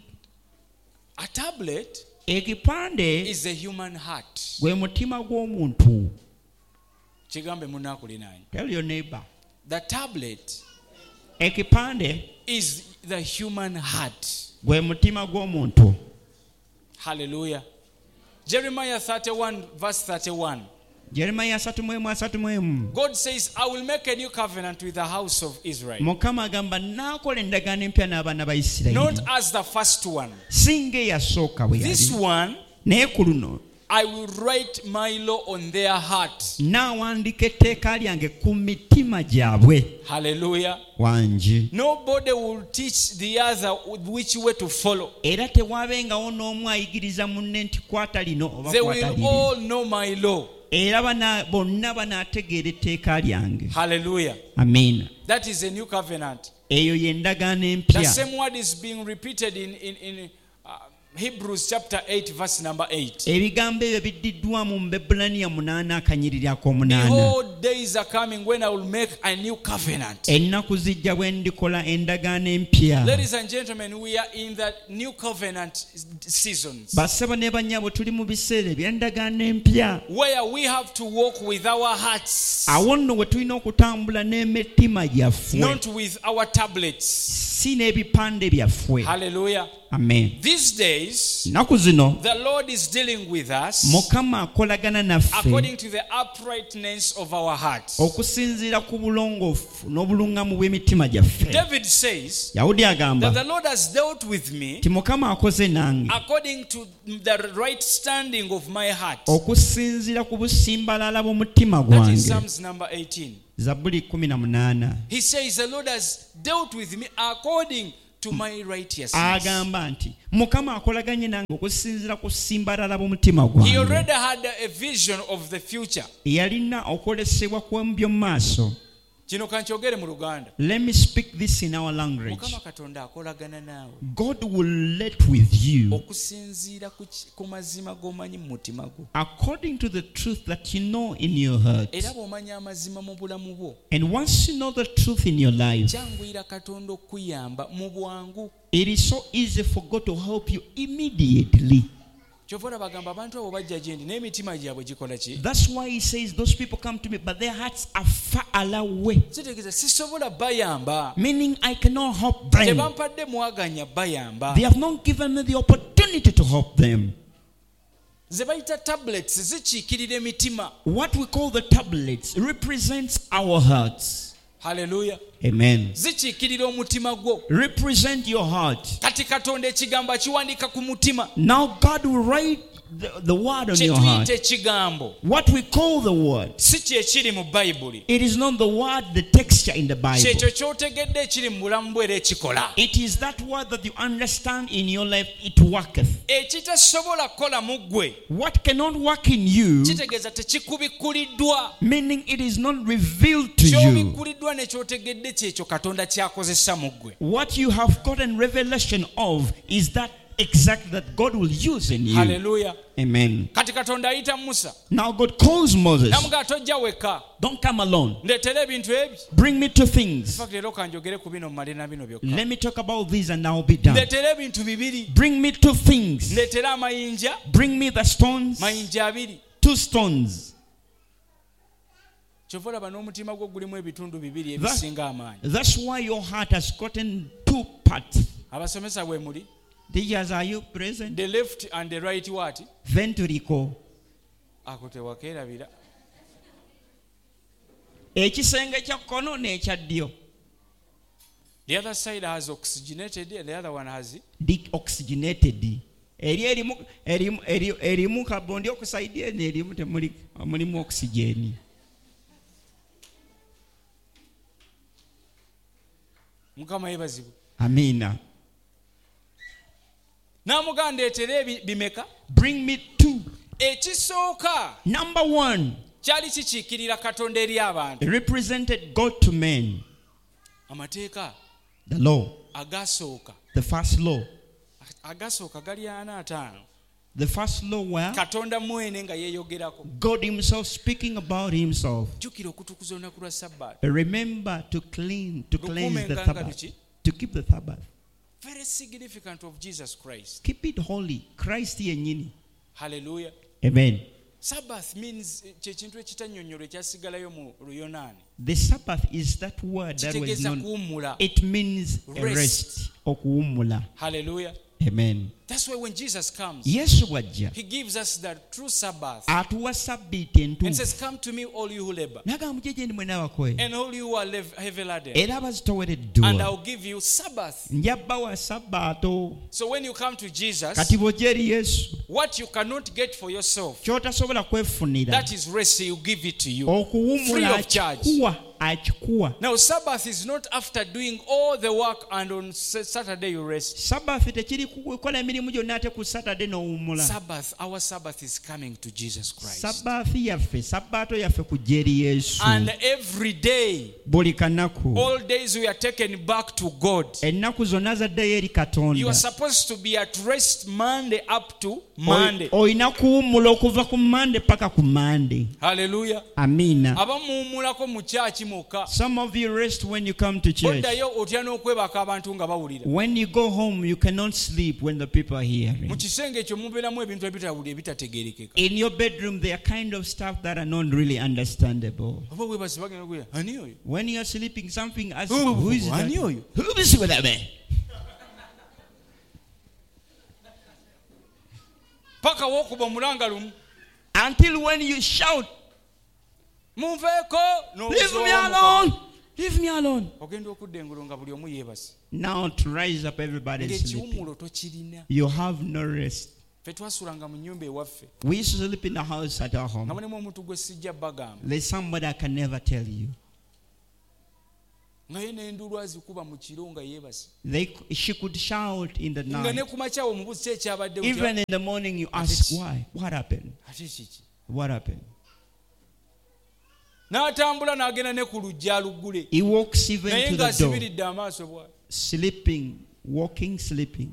A tablet Ekipande is the human heart. gwe mutima gw'omuntu. Kigambe munakulinanye. Tell your neighbor. The tablet Ekipande is the human heart. gwe mutima gw'omuntu. Hallelujah. Jeremiah thirty-one verse thirty-one. Jeremiya asatu mu emu asatu mu emu. God says, I will make a new covenant with the house of Israel. Mukama agamba naakola endagaano empya n'abaana ba Not Isirayiri. as the first one. Singa eyasooka bwe This yali. one, Naye ku luno I will write my law on their heart. n'awandiika etteeka lyange ku mitima gyabwe. Hallelujah. Wangi. Nobody will teach the other which way to follow. Era tewaabengawo n'omu ayigiriza munne nti kwata lino oba They kwata will liri. all know my law. Era bana- bonna banaategeera etteeka lyange. Hallelujah. Amiina. That is a new covenant. Eyo ye ndagaano The empya. same word is being repeated in, in, in uh, Hebrews chapter eight, verse number eight. Ebigambo ebyo biddiddwamu mu Bebulaniya munaana akanyiriri ak'omunaana. Behold, days are coming when I will make a new covenant. Ennaku zijja bwe ndikola endagaano empya. Ladies and gentlemen, we are in the new covenant seasons Bassebo ne bannyabo tuli mu biseera eby'endagaano empya. where we have to walk with our hearts, Awo nno we tulina okutambula n'emitima gyaffe, not with our tablets. si n'ebipande byaffe. Hallelujah. Amen. These days, Nnaku zino the Lord is dealing with us Mukama akolagana naffe according to the uprightness of our hearts. okusinziira ku bulongoofu n'obuluŋŋamu bw'emitima gyaffe. David says Yawudi agamba that the Lord has dealt with me nti Mukama akoze nange according to the right standing of my heart. okusinziira ku busimbalala bw'omutima That is gwange. Psalms number eighteen. Zaburi kumi na munana. He says, the Lord has dealt with me according to my righteousness. Agamba nti Mukama akolaganye nange okusinziira ku simbalala bw'omutima gwange. He already had a vision of the future. Yalina okwolesebwa kw'ebyo mu maaso. Kino kankyogere mu Luganda. Let me speak this in our language. Mukama Katonda akolagana naawe. God will let with you okusinziira ku mazima g'omanyi mu mutima gwo. according to the truth that you know in your heart. Era bw'omanya amazima mu bulamu bwo. And once you know the truth in your life, kyanguyira Katonda okuyamba mu bwangu. it is so easy for God to help you immediately. Kyovula bagamba abantu abo bajja gye ndi n'emitima gyabwe gikola ki? That's why he says those people come to me but their hearts are far away. Kitegeeza sisobola bayamba. Meaning I cannot help them. Tebampadde mwaganya bayamba. They have not given me the opportunity to help them. Ze bayita tablets zikiikirira emitima. What we call the tablets represents our hearts. Hallelujah. Amen. Zikiikirira omutima gwo. Represent your heart. Kati Katonda ekigambo akiwandiika ku mutima. Now God will write the, the word on your heart. Ekigambo. What we call the word. Si kye kiri mu Bayibuli. It is not the word, the texture in the Bible. Kyekyo ky'otegedde ekiri mu bulamu bwo era ekikola. It is that word that you understand in your life, it worketh. Ekitasobola kukola mu ggwe. What cannot work in you, kitegeeza tekikubikkuliddwa. meaning it is not revealed to you. Ky'obikkuliddwa ne ky'otegedde kyekyo Katonda ky'akozesa mu ggwe. What you have gotten revelation of is that exact that God will use in you. Hallelujah. Amen. Kati Katonda ayita Musa. Now God calls Moses. Namugaa tojja wekka. Don't come alone. Ndeetera ebintu ebi. Bring me two things. Fact leero kanjogere ku bino mmale na bino byokka. Let me talk about these and I'll be done. Ndeetera ebintu bibiri. Bring me two things. Ndeetera amayinja. Bring me the stones. Mayinja abiri. Two stones. Kyova olaba n'omutima gwo gulimu ebitundu bibiri ebisinga amaanyi. That's why your heart has gotten two parts. Abasomesa bwe muli. Teachers, are you present? The left and the right what? Ventricle. Ako tewakeerabira. Ekisenge kya kkono n'ekya ddyo. The other side has oxygenated and the other one has deoxygenated. Eri erimu erimu erimu carbon dioxide n'erimu temuli mulimu oxygen. Mukama yebazibwe. Amina. Namugaa ndeetera bimeka. Bring me two. Ekisooka. Number one. Kyali kikiikirira Katonda eri abantu. It represented God to men. Amateeka. The law. Agasooka. The first law. Agasooka gali ana ataano. The first law where Katonda mwene nga yeeyogerako. God himself speaking about himself. Jjukira okutukuza olunaku lwa Sabbath. Remember to clean, to cleanse the Sabbath. To keep the Sabbath. Very significant of Jesus Christ. Keep it holy. Christ yennyini. Hallelujah. Amen. Sabbath means kyekintu ekitannyonnyola ekyasigalayo mu Luyonaani. The Sabbath is that word that was known. It means a rest. Okuwummula. Hallelujah. Amen. That's why when Jesus comes, yes, wajja. He gives us the true Sabbath. Atuwa sabbiiti entuufu. And says, come to me all you who labor. N'agamba mujje gye ndi mwenna abakoye. And all you who are heavy laden. Era abazitowereddwa. And I'll give you Sabbath. Nja bbawa sabbaato. So when you come to Jesus, kati bw'ojja eri Yesu, what you cannot get for yourself, ky'otasobola kwefunira, that is rest, He'll give it to you. Okuwummula free of charge. Akikuwa. Now Sabbath is not after doing all the work and on Saturday you rest. Sabbath tekiri kukola emirimu gyonna ate ku Saturday n'owummula. Sabbath, our Sabbath is coming to Jesus Christ. Sabbath yaffe, sabbaato yaffe kujja eri Yesu. And every day, buli kanaku, all days we are taken back to God. Ennaku zonna zaddayo eri Katonda. You are supposed to be at rest Monday up to Monday. Oyina kuwummula okuva ku Monday paka ku Monday. Hallelujah. Amina. Abamuwummulako mu church muka. Some of you rest when you come to church. Oddayo otya n'okwebaka abantu nga bawulira. When you go home, you cannot sleep when the people are hearing. Mu kisenge ekyo mubeeramu ebintu ebitawulira ebitategeerekeka. In your bedroom, there are kind of stuff that are not really understandable. When you are sleeping, something asks, oh, who is that? Who is with that man? Until when you shout, leave me alone, leave me alone. Now to rise up, everybody's sleeping. You have no rest. We used to sleep in the house at our home. There's somebody I can never tell you. ngaye n'endulu azikuba mu kiro nga yeebase. They, she could shout in the nga night. ne ku makya omubuzi ki ekyabadde Even in the morning you ask why. What happened? ate kiki What happened? n'atambula n'agenda ne ku lujja aluggule He walks even naye to the door, ng'asibiridde amaaso bw'ati. sleeping, walking, sleeping.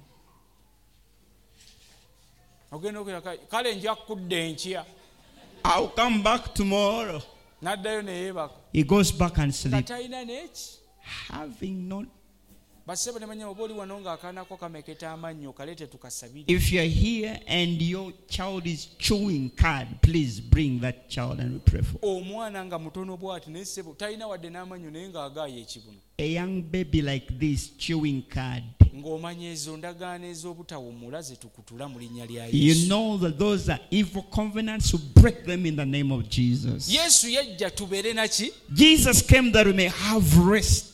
ogenda okuyaka kale nja kudda enkya. I'll come back tomorrow. N'addayo ne yeebaka He goes back and nga sleeps, talina n'eki. having not. Bassebo ne manya oba oli wano ng'akaanako kameketa amannyo kaleete tukasabire. If you're here and your child is chewing card, please bring that child and we pray for. Omwana nga mutono bw'ati naye ssebo talina wadde n'amannyo naye ng'agaaya ekibuno. A young baby like this chewing card. Ng'omanya ezo ndagaano ez'obutawummula ze tukutula mu linnya lya You Yesu. know that those are evil covenants, to break them in the name of Jesus. Yesu yajja tubeere naki? Jesus came that we may have rest.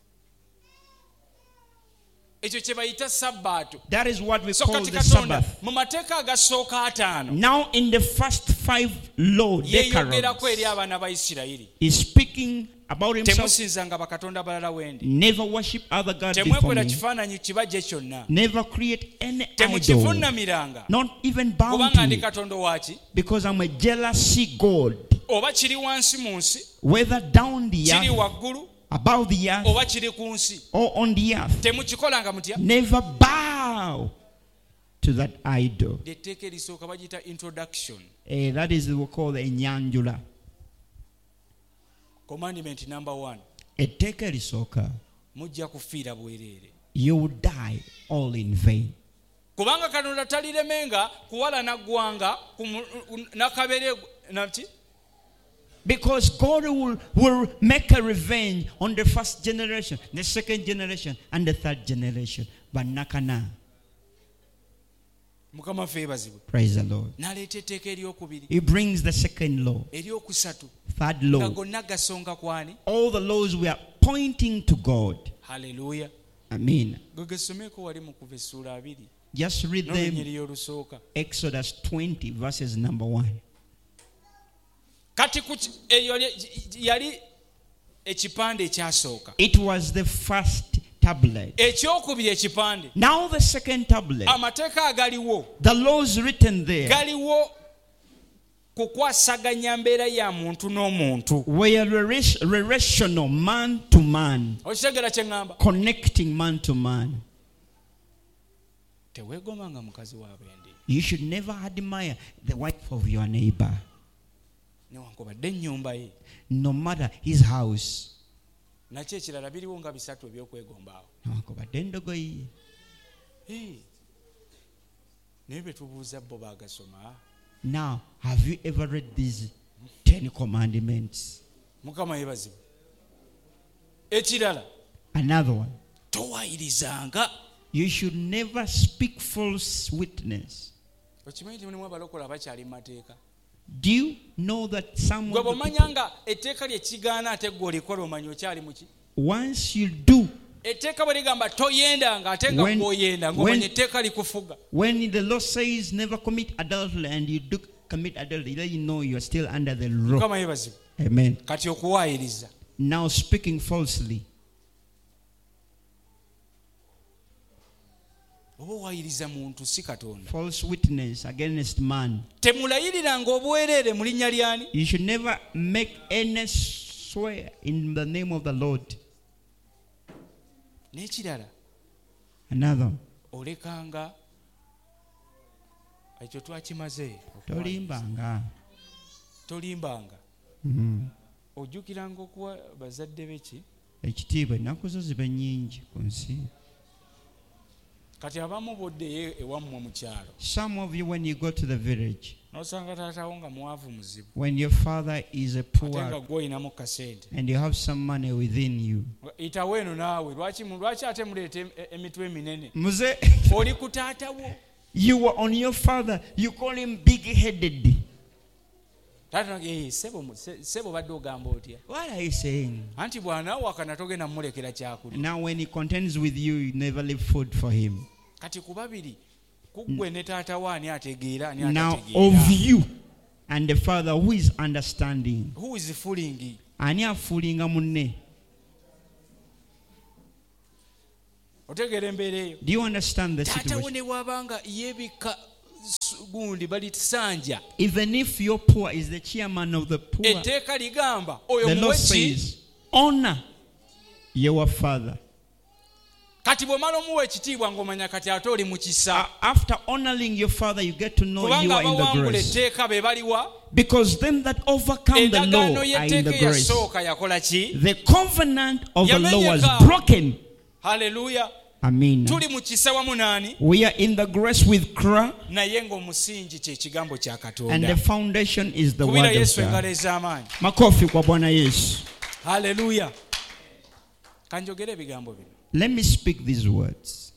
Ekyo kye bayita sabbaato. That is what we So call kati the Katonda Sabbath. mu mateeka agasooka ataano Now in the first five law yeeyogerako eri decalogues, abaana ba Isirayiri. he's speaking about himself. Temusinzanga bakatonda balala wendi. Never worship other gods before Temwekola me. kifaananyi kibajje kyonna. Never create any idol. Temukivuunamiranga. Not even bow Kubanga to ndi it. katonda waki? Because I'm a jealousy God. Oba kiri wansi mu nsi, Whether down the kiri earth, waggulu, above the earth, oba kiri ku nsi. or on the earth. Temukikolanga mutya? Never bow to that idol. Etteeka erisooka bagiyita introduction. Eh, that is what we call the enyanjula. Commandment number one. Etteeka erisooka, Mujja kufiira bwereere. you will die all in vain. Kubanga Katonda taliremenga kuwalana ggwanga ku mu- nakabere naki? Because God will, will make a revenge on the first generation, the second generation, and the third generation. But nakana. Mukama ffe yeebazibwe. Praise the Lord. N'aleeta etteeka eryokubiri, He brings the second law, eryokusatu, third nga law. gonna gasonga kwani? All the laws were pointing to God. Haleluya. Amen. Gwe gesomeko wali mu kuva essuula abiri Just read n'olunyiri them. olusooka. Exodus twenty, verses number one. Kati ku ki- eyo yali- yali ekipande ekyasooka. It was the first tablet. Ekyokubiri ekipande. Now the second tablet, Amateeka agaliwo the laws written there, galiwo kukwasaganya mbeera ya muntu n'omuntu. were rela- relational, man to man, Okitegeera kye ŋŋamba? connecting man to man. Teweegomanga mukazi wa bendi You should never admire the wife of your neighbor, newankubadde ennyumba ye. no matter his house, Nakyo ekirala biriwo nga bisatu ebyokwegombaawo. newankubadde endogoyi ye. Hey. Naye be tubuuza bo baagasoma. Now, have you ever read these Ten Commandments? Mukama yeebazibwe. Ekirala Another one. towaayirizanga. You should never speak false witness. Okimanyi nti mulimu abalokole abakyali mu mateeka. Do you know that some Gwe of the bw'omanya people, nga etteeka lye kigaana ate ggwe olikola omanya okyali mu ki? once you do, Etteeka bwe ligamba toyendanga ate nga When- gw'oyenda when- ng'omanya etteeka likufuga. when the law says never commit adultery and you do commit adultery, then you know you are still under the law. Mukama yeebazibwe. Amen. Kati okuwaayiriza. Now speaking falsely. Oba owaayiriza muntu si Katonda. False witness against man. Temulayiriranga obwereere mu linnya lyani? You should never make any swear in the name of the Lord. N'ekirala Another. olekanga ekyo twakimaze. Tolimbanga. Tolimbanga. Mhm. Ojjukiranga okuwa bazadde beki. Ekitiibwa ennaku zo ziba nnyingi ku nsi. Kati abamu boddeyo ewammwe mu kyalo. Some of you, when you go to the village, N'osanga taatawo nga muwavu muzibu. when your father is a Ate nga poor gw'olinamu kasente. and you have some money within you, Itawo eno naawe lwaki mu- lwaki ate muleeta em- e- emitwe eminene? Muze, Oli ku taatawo. you were on your father, you call him big-headed. Taata eh sebo mu- se- sebo badde ogamba otya? What are you saying? Anti bw'anaawakana togenda mmulekera kyakulya. Now when he contends with you, you never leave food for him. Kati ku babiri ku ggwe ne taata wo ani ategeera ani Now of atategeera? you and the father, who is understanding? Who is fooling? Ani afuulinga munne? otegeera embeera eyo. Do you understand the taata situation? wo ne bw'abanga yeebika gundi balitusanja, Even if your poor is the chairman of the poor, etteeka ligamba oyo the Lord muweki. says, honor your father. Kati bw'omala omuwa ekitiibwa ng'omanya kati ate oli mu kisa. Uh, after honoring your father, you get to know you Kubanga are in the abawangula grace. etteeka be baliwa. Because them that overcome the law Endagaano are in y'etteeka the grace. eyasooka yakola ki? The covenant of the law was Yamenyeka. broken. Haleluya. Amen. Tuli mu kisa wamu naani? We are in the grace with Christ, Naye ng'omusingi kye kigambo kya and the Katonda. foundation is the Kubira word of Yesu engalo God. ez'amaanyi. Makofi kwa Bwana Yesu. Haleluya. Kanjogere ebigambo bino. Let me speak these words.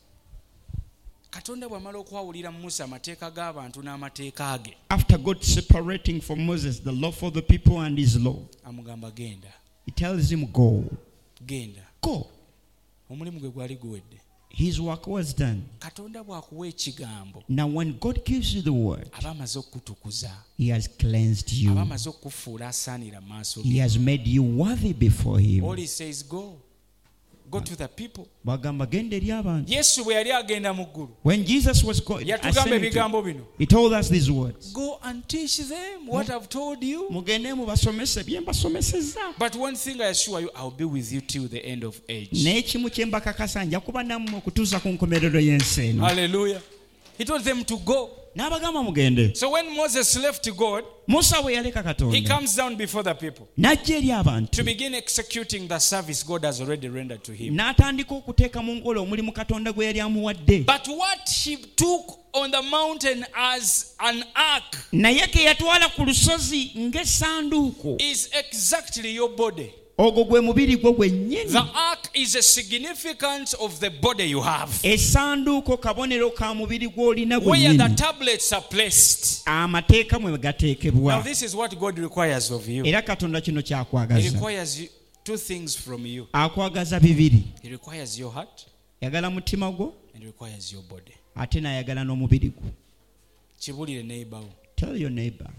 Katonda bw'amala okwawulira Musa amateeka g'abantu n'amateeka ge, After God separating from Moses the law for the people and his law, amugamba genda, he tells him, go. genda. Go. Omulimu gwe gwali guwedde. His work was done. Katonda bw'akuwa ekigambo, Now when God gives you the word, aba amaze okukutukuza, he has cleansed aba you. amaze okukufuula asaanira mu maaso He ge. has made you worthy before him. All he says, go. Go to the people. Bagamba genda eri abantu. Yesu bwe yali agenda mu ggulu, When Jesus was going, yatugamba ebigambo bino. he told us these words. Go and teach them what I've told you. Mugende mubasomese bye mbasomesezza. But one thing I assure you, I'll be with you till the end of age. N'ekimu kye mbakakasa nja kuba nammwe okutuusa ku nkomerero y'ensi eno. Hallelujah. He told them to go. N'abagamba mugende. So when Moses left God, Musa bwe yaleka he Katonda comes down before the people n'ajja eri abantu to begin executing the service God has already rendered to him. n'atandika okuteeka mu nkola omulimu Katonda gwe yali amuwadde. But what he took on the mountain as an ark Naye ke yatwala ku lusozi ng'essanduuko, is exactly your body. ogwo gwe mubiri gwo gwennyini. The ark is a significance of the body you have, Essanduuko kabonero ka mubiri gw'olina where the gwennyini. tablets are placed. Amateeka mwe Now gateekebwa. this is what God requires of you. Era Katonda kino He kyakwagaza. requires you two things from you. Akwagaza bibiri. He requires your heart Yagala mutima gwo and requires your body. ate n'ayagala n'omubiri gwo. Kibulire neighbor wo. Tell your neighbor.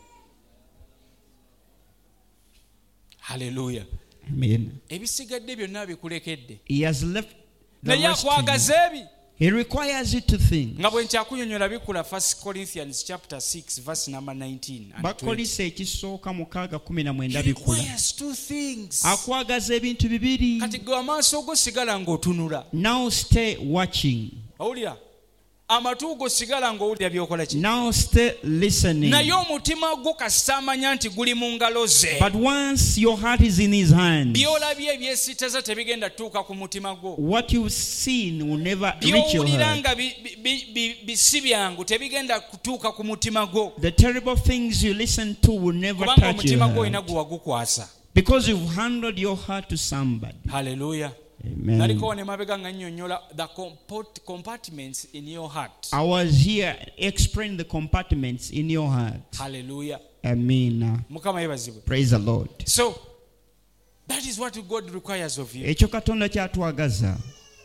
Hallelujah. Amen. Ebisigadde byonna bikulekedde. He has left the Naye rest to you. akwagaza ebi. He requires you to think. Nga bwe nkyakunyonyola bikula First Corinthians chapter six verse number nineteen and twenty. Bakolisa ekisooka mukaaga kumi na mwenda He bikula. requires two things. Akwagaza ebintu bibiri. Kati gwe amaaso go sigala ng'otunula. Now stay watching. Owulira? Amatu go sigala ng'owulira by'okola ki? Now stay listening. Naye omutima gwo kasita amanya nti guli mu ngalo ze. But once your heart is in his hands, By'olabye ebyesittaza tebigenda tuuka ku mutima gwo. what you've seen will never reach your By'owulira heart. nga bi- bi- bi- bisi byangu tebigenda kutuuka ku mutima gwo. The terrible things you listen to will never Kubanga touch your omutima gwo olina heart. gwe wagukwasa. Because you've handed your heart to somebody. Hallelujah. Amen. Naliko ne mabega nga nnyonnyola the comport- compartments in your heart. I was here explaining the compartments in your heart. Hallelujah. Amen. Mukama yebazibwe. Praise the Lord. So that is what God requires of you. Ekyo Katonda kyatwagaza.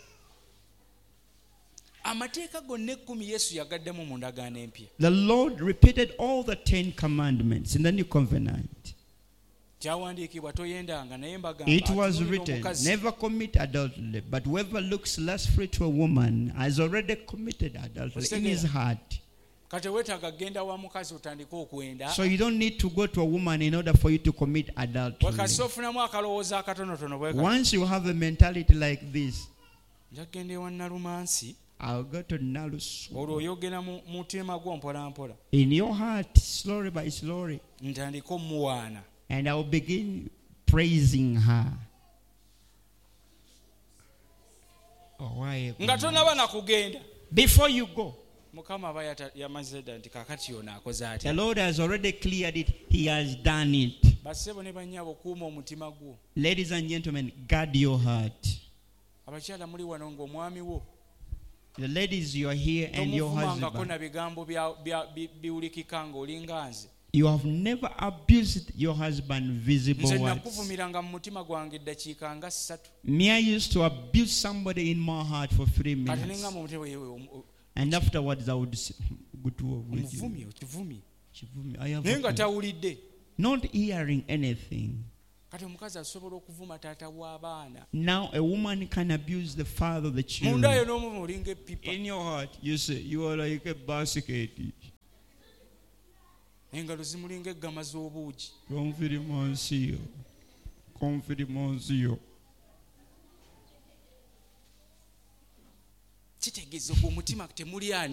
Amateeka gonna ekkumi Yesu yagaddemu mu ndagaano empya. The Lord repeated all the Ten Commandments in the New Covenant. Kyawandiikibwa toyendanga naye mbagamba It was atunuulira written, omukazi. never commit adultery, but whoever looks lustfully to a woman has already committed adultery in his heart. Kati weetaaga kgenda wa mukazi otandike okwenda. So you don't need to go to a woman in order for you to commit adultery. Wakasi ofunamu akalowooza akatonotono bwe kati. Once you have a mentality like this, Nja kgenda ewa Nalumansi, I'll go to Nalus. olwo oyogera mu mutima gwo mpola mpola. In your heart, slowly by slowly, Ntandike omuwaana. and I'll begin praising her. Oh, why? Nga tonaba na kugenda. Before you go, Mukama aba yata- yamaze dda nti kaakati ono akoze the atya. Lord has already cleared it. He has done it. Bassebo ne bannyabo kuuma omutima gwo. Ladies and gentlemen, guard your heart. Abakyala muli wano ng'omwami wo The ladies, you are here and your tomuvumangako husband. na bigambo bya- bya- bi- biwulikika ng'olinga nze. You have never abused your husband visible Nze words. nakuvumiranga mu mutima gwange eddakiika nga ssatu. Me, I used to abuse somebody in my heart for three Kati minutes. nenga mu mutima yewe omu- And afterwards, I would say, "Good to omuvumye okivumye. I have Naye nga tawulidde. not hearing anything. kati omukazi asobola okuvuma taata w'abaana. Now a woman can abuse the father of the children. Munda yo n'omuvuma olinga epipa. In your heart, you say you are like a basket. Engalo zimulinga eggama z'obuugi. Confirmation. Confirmation. Kitegeeza omutima temuli ani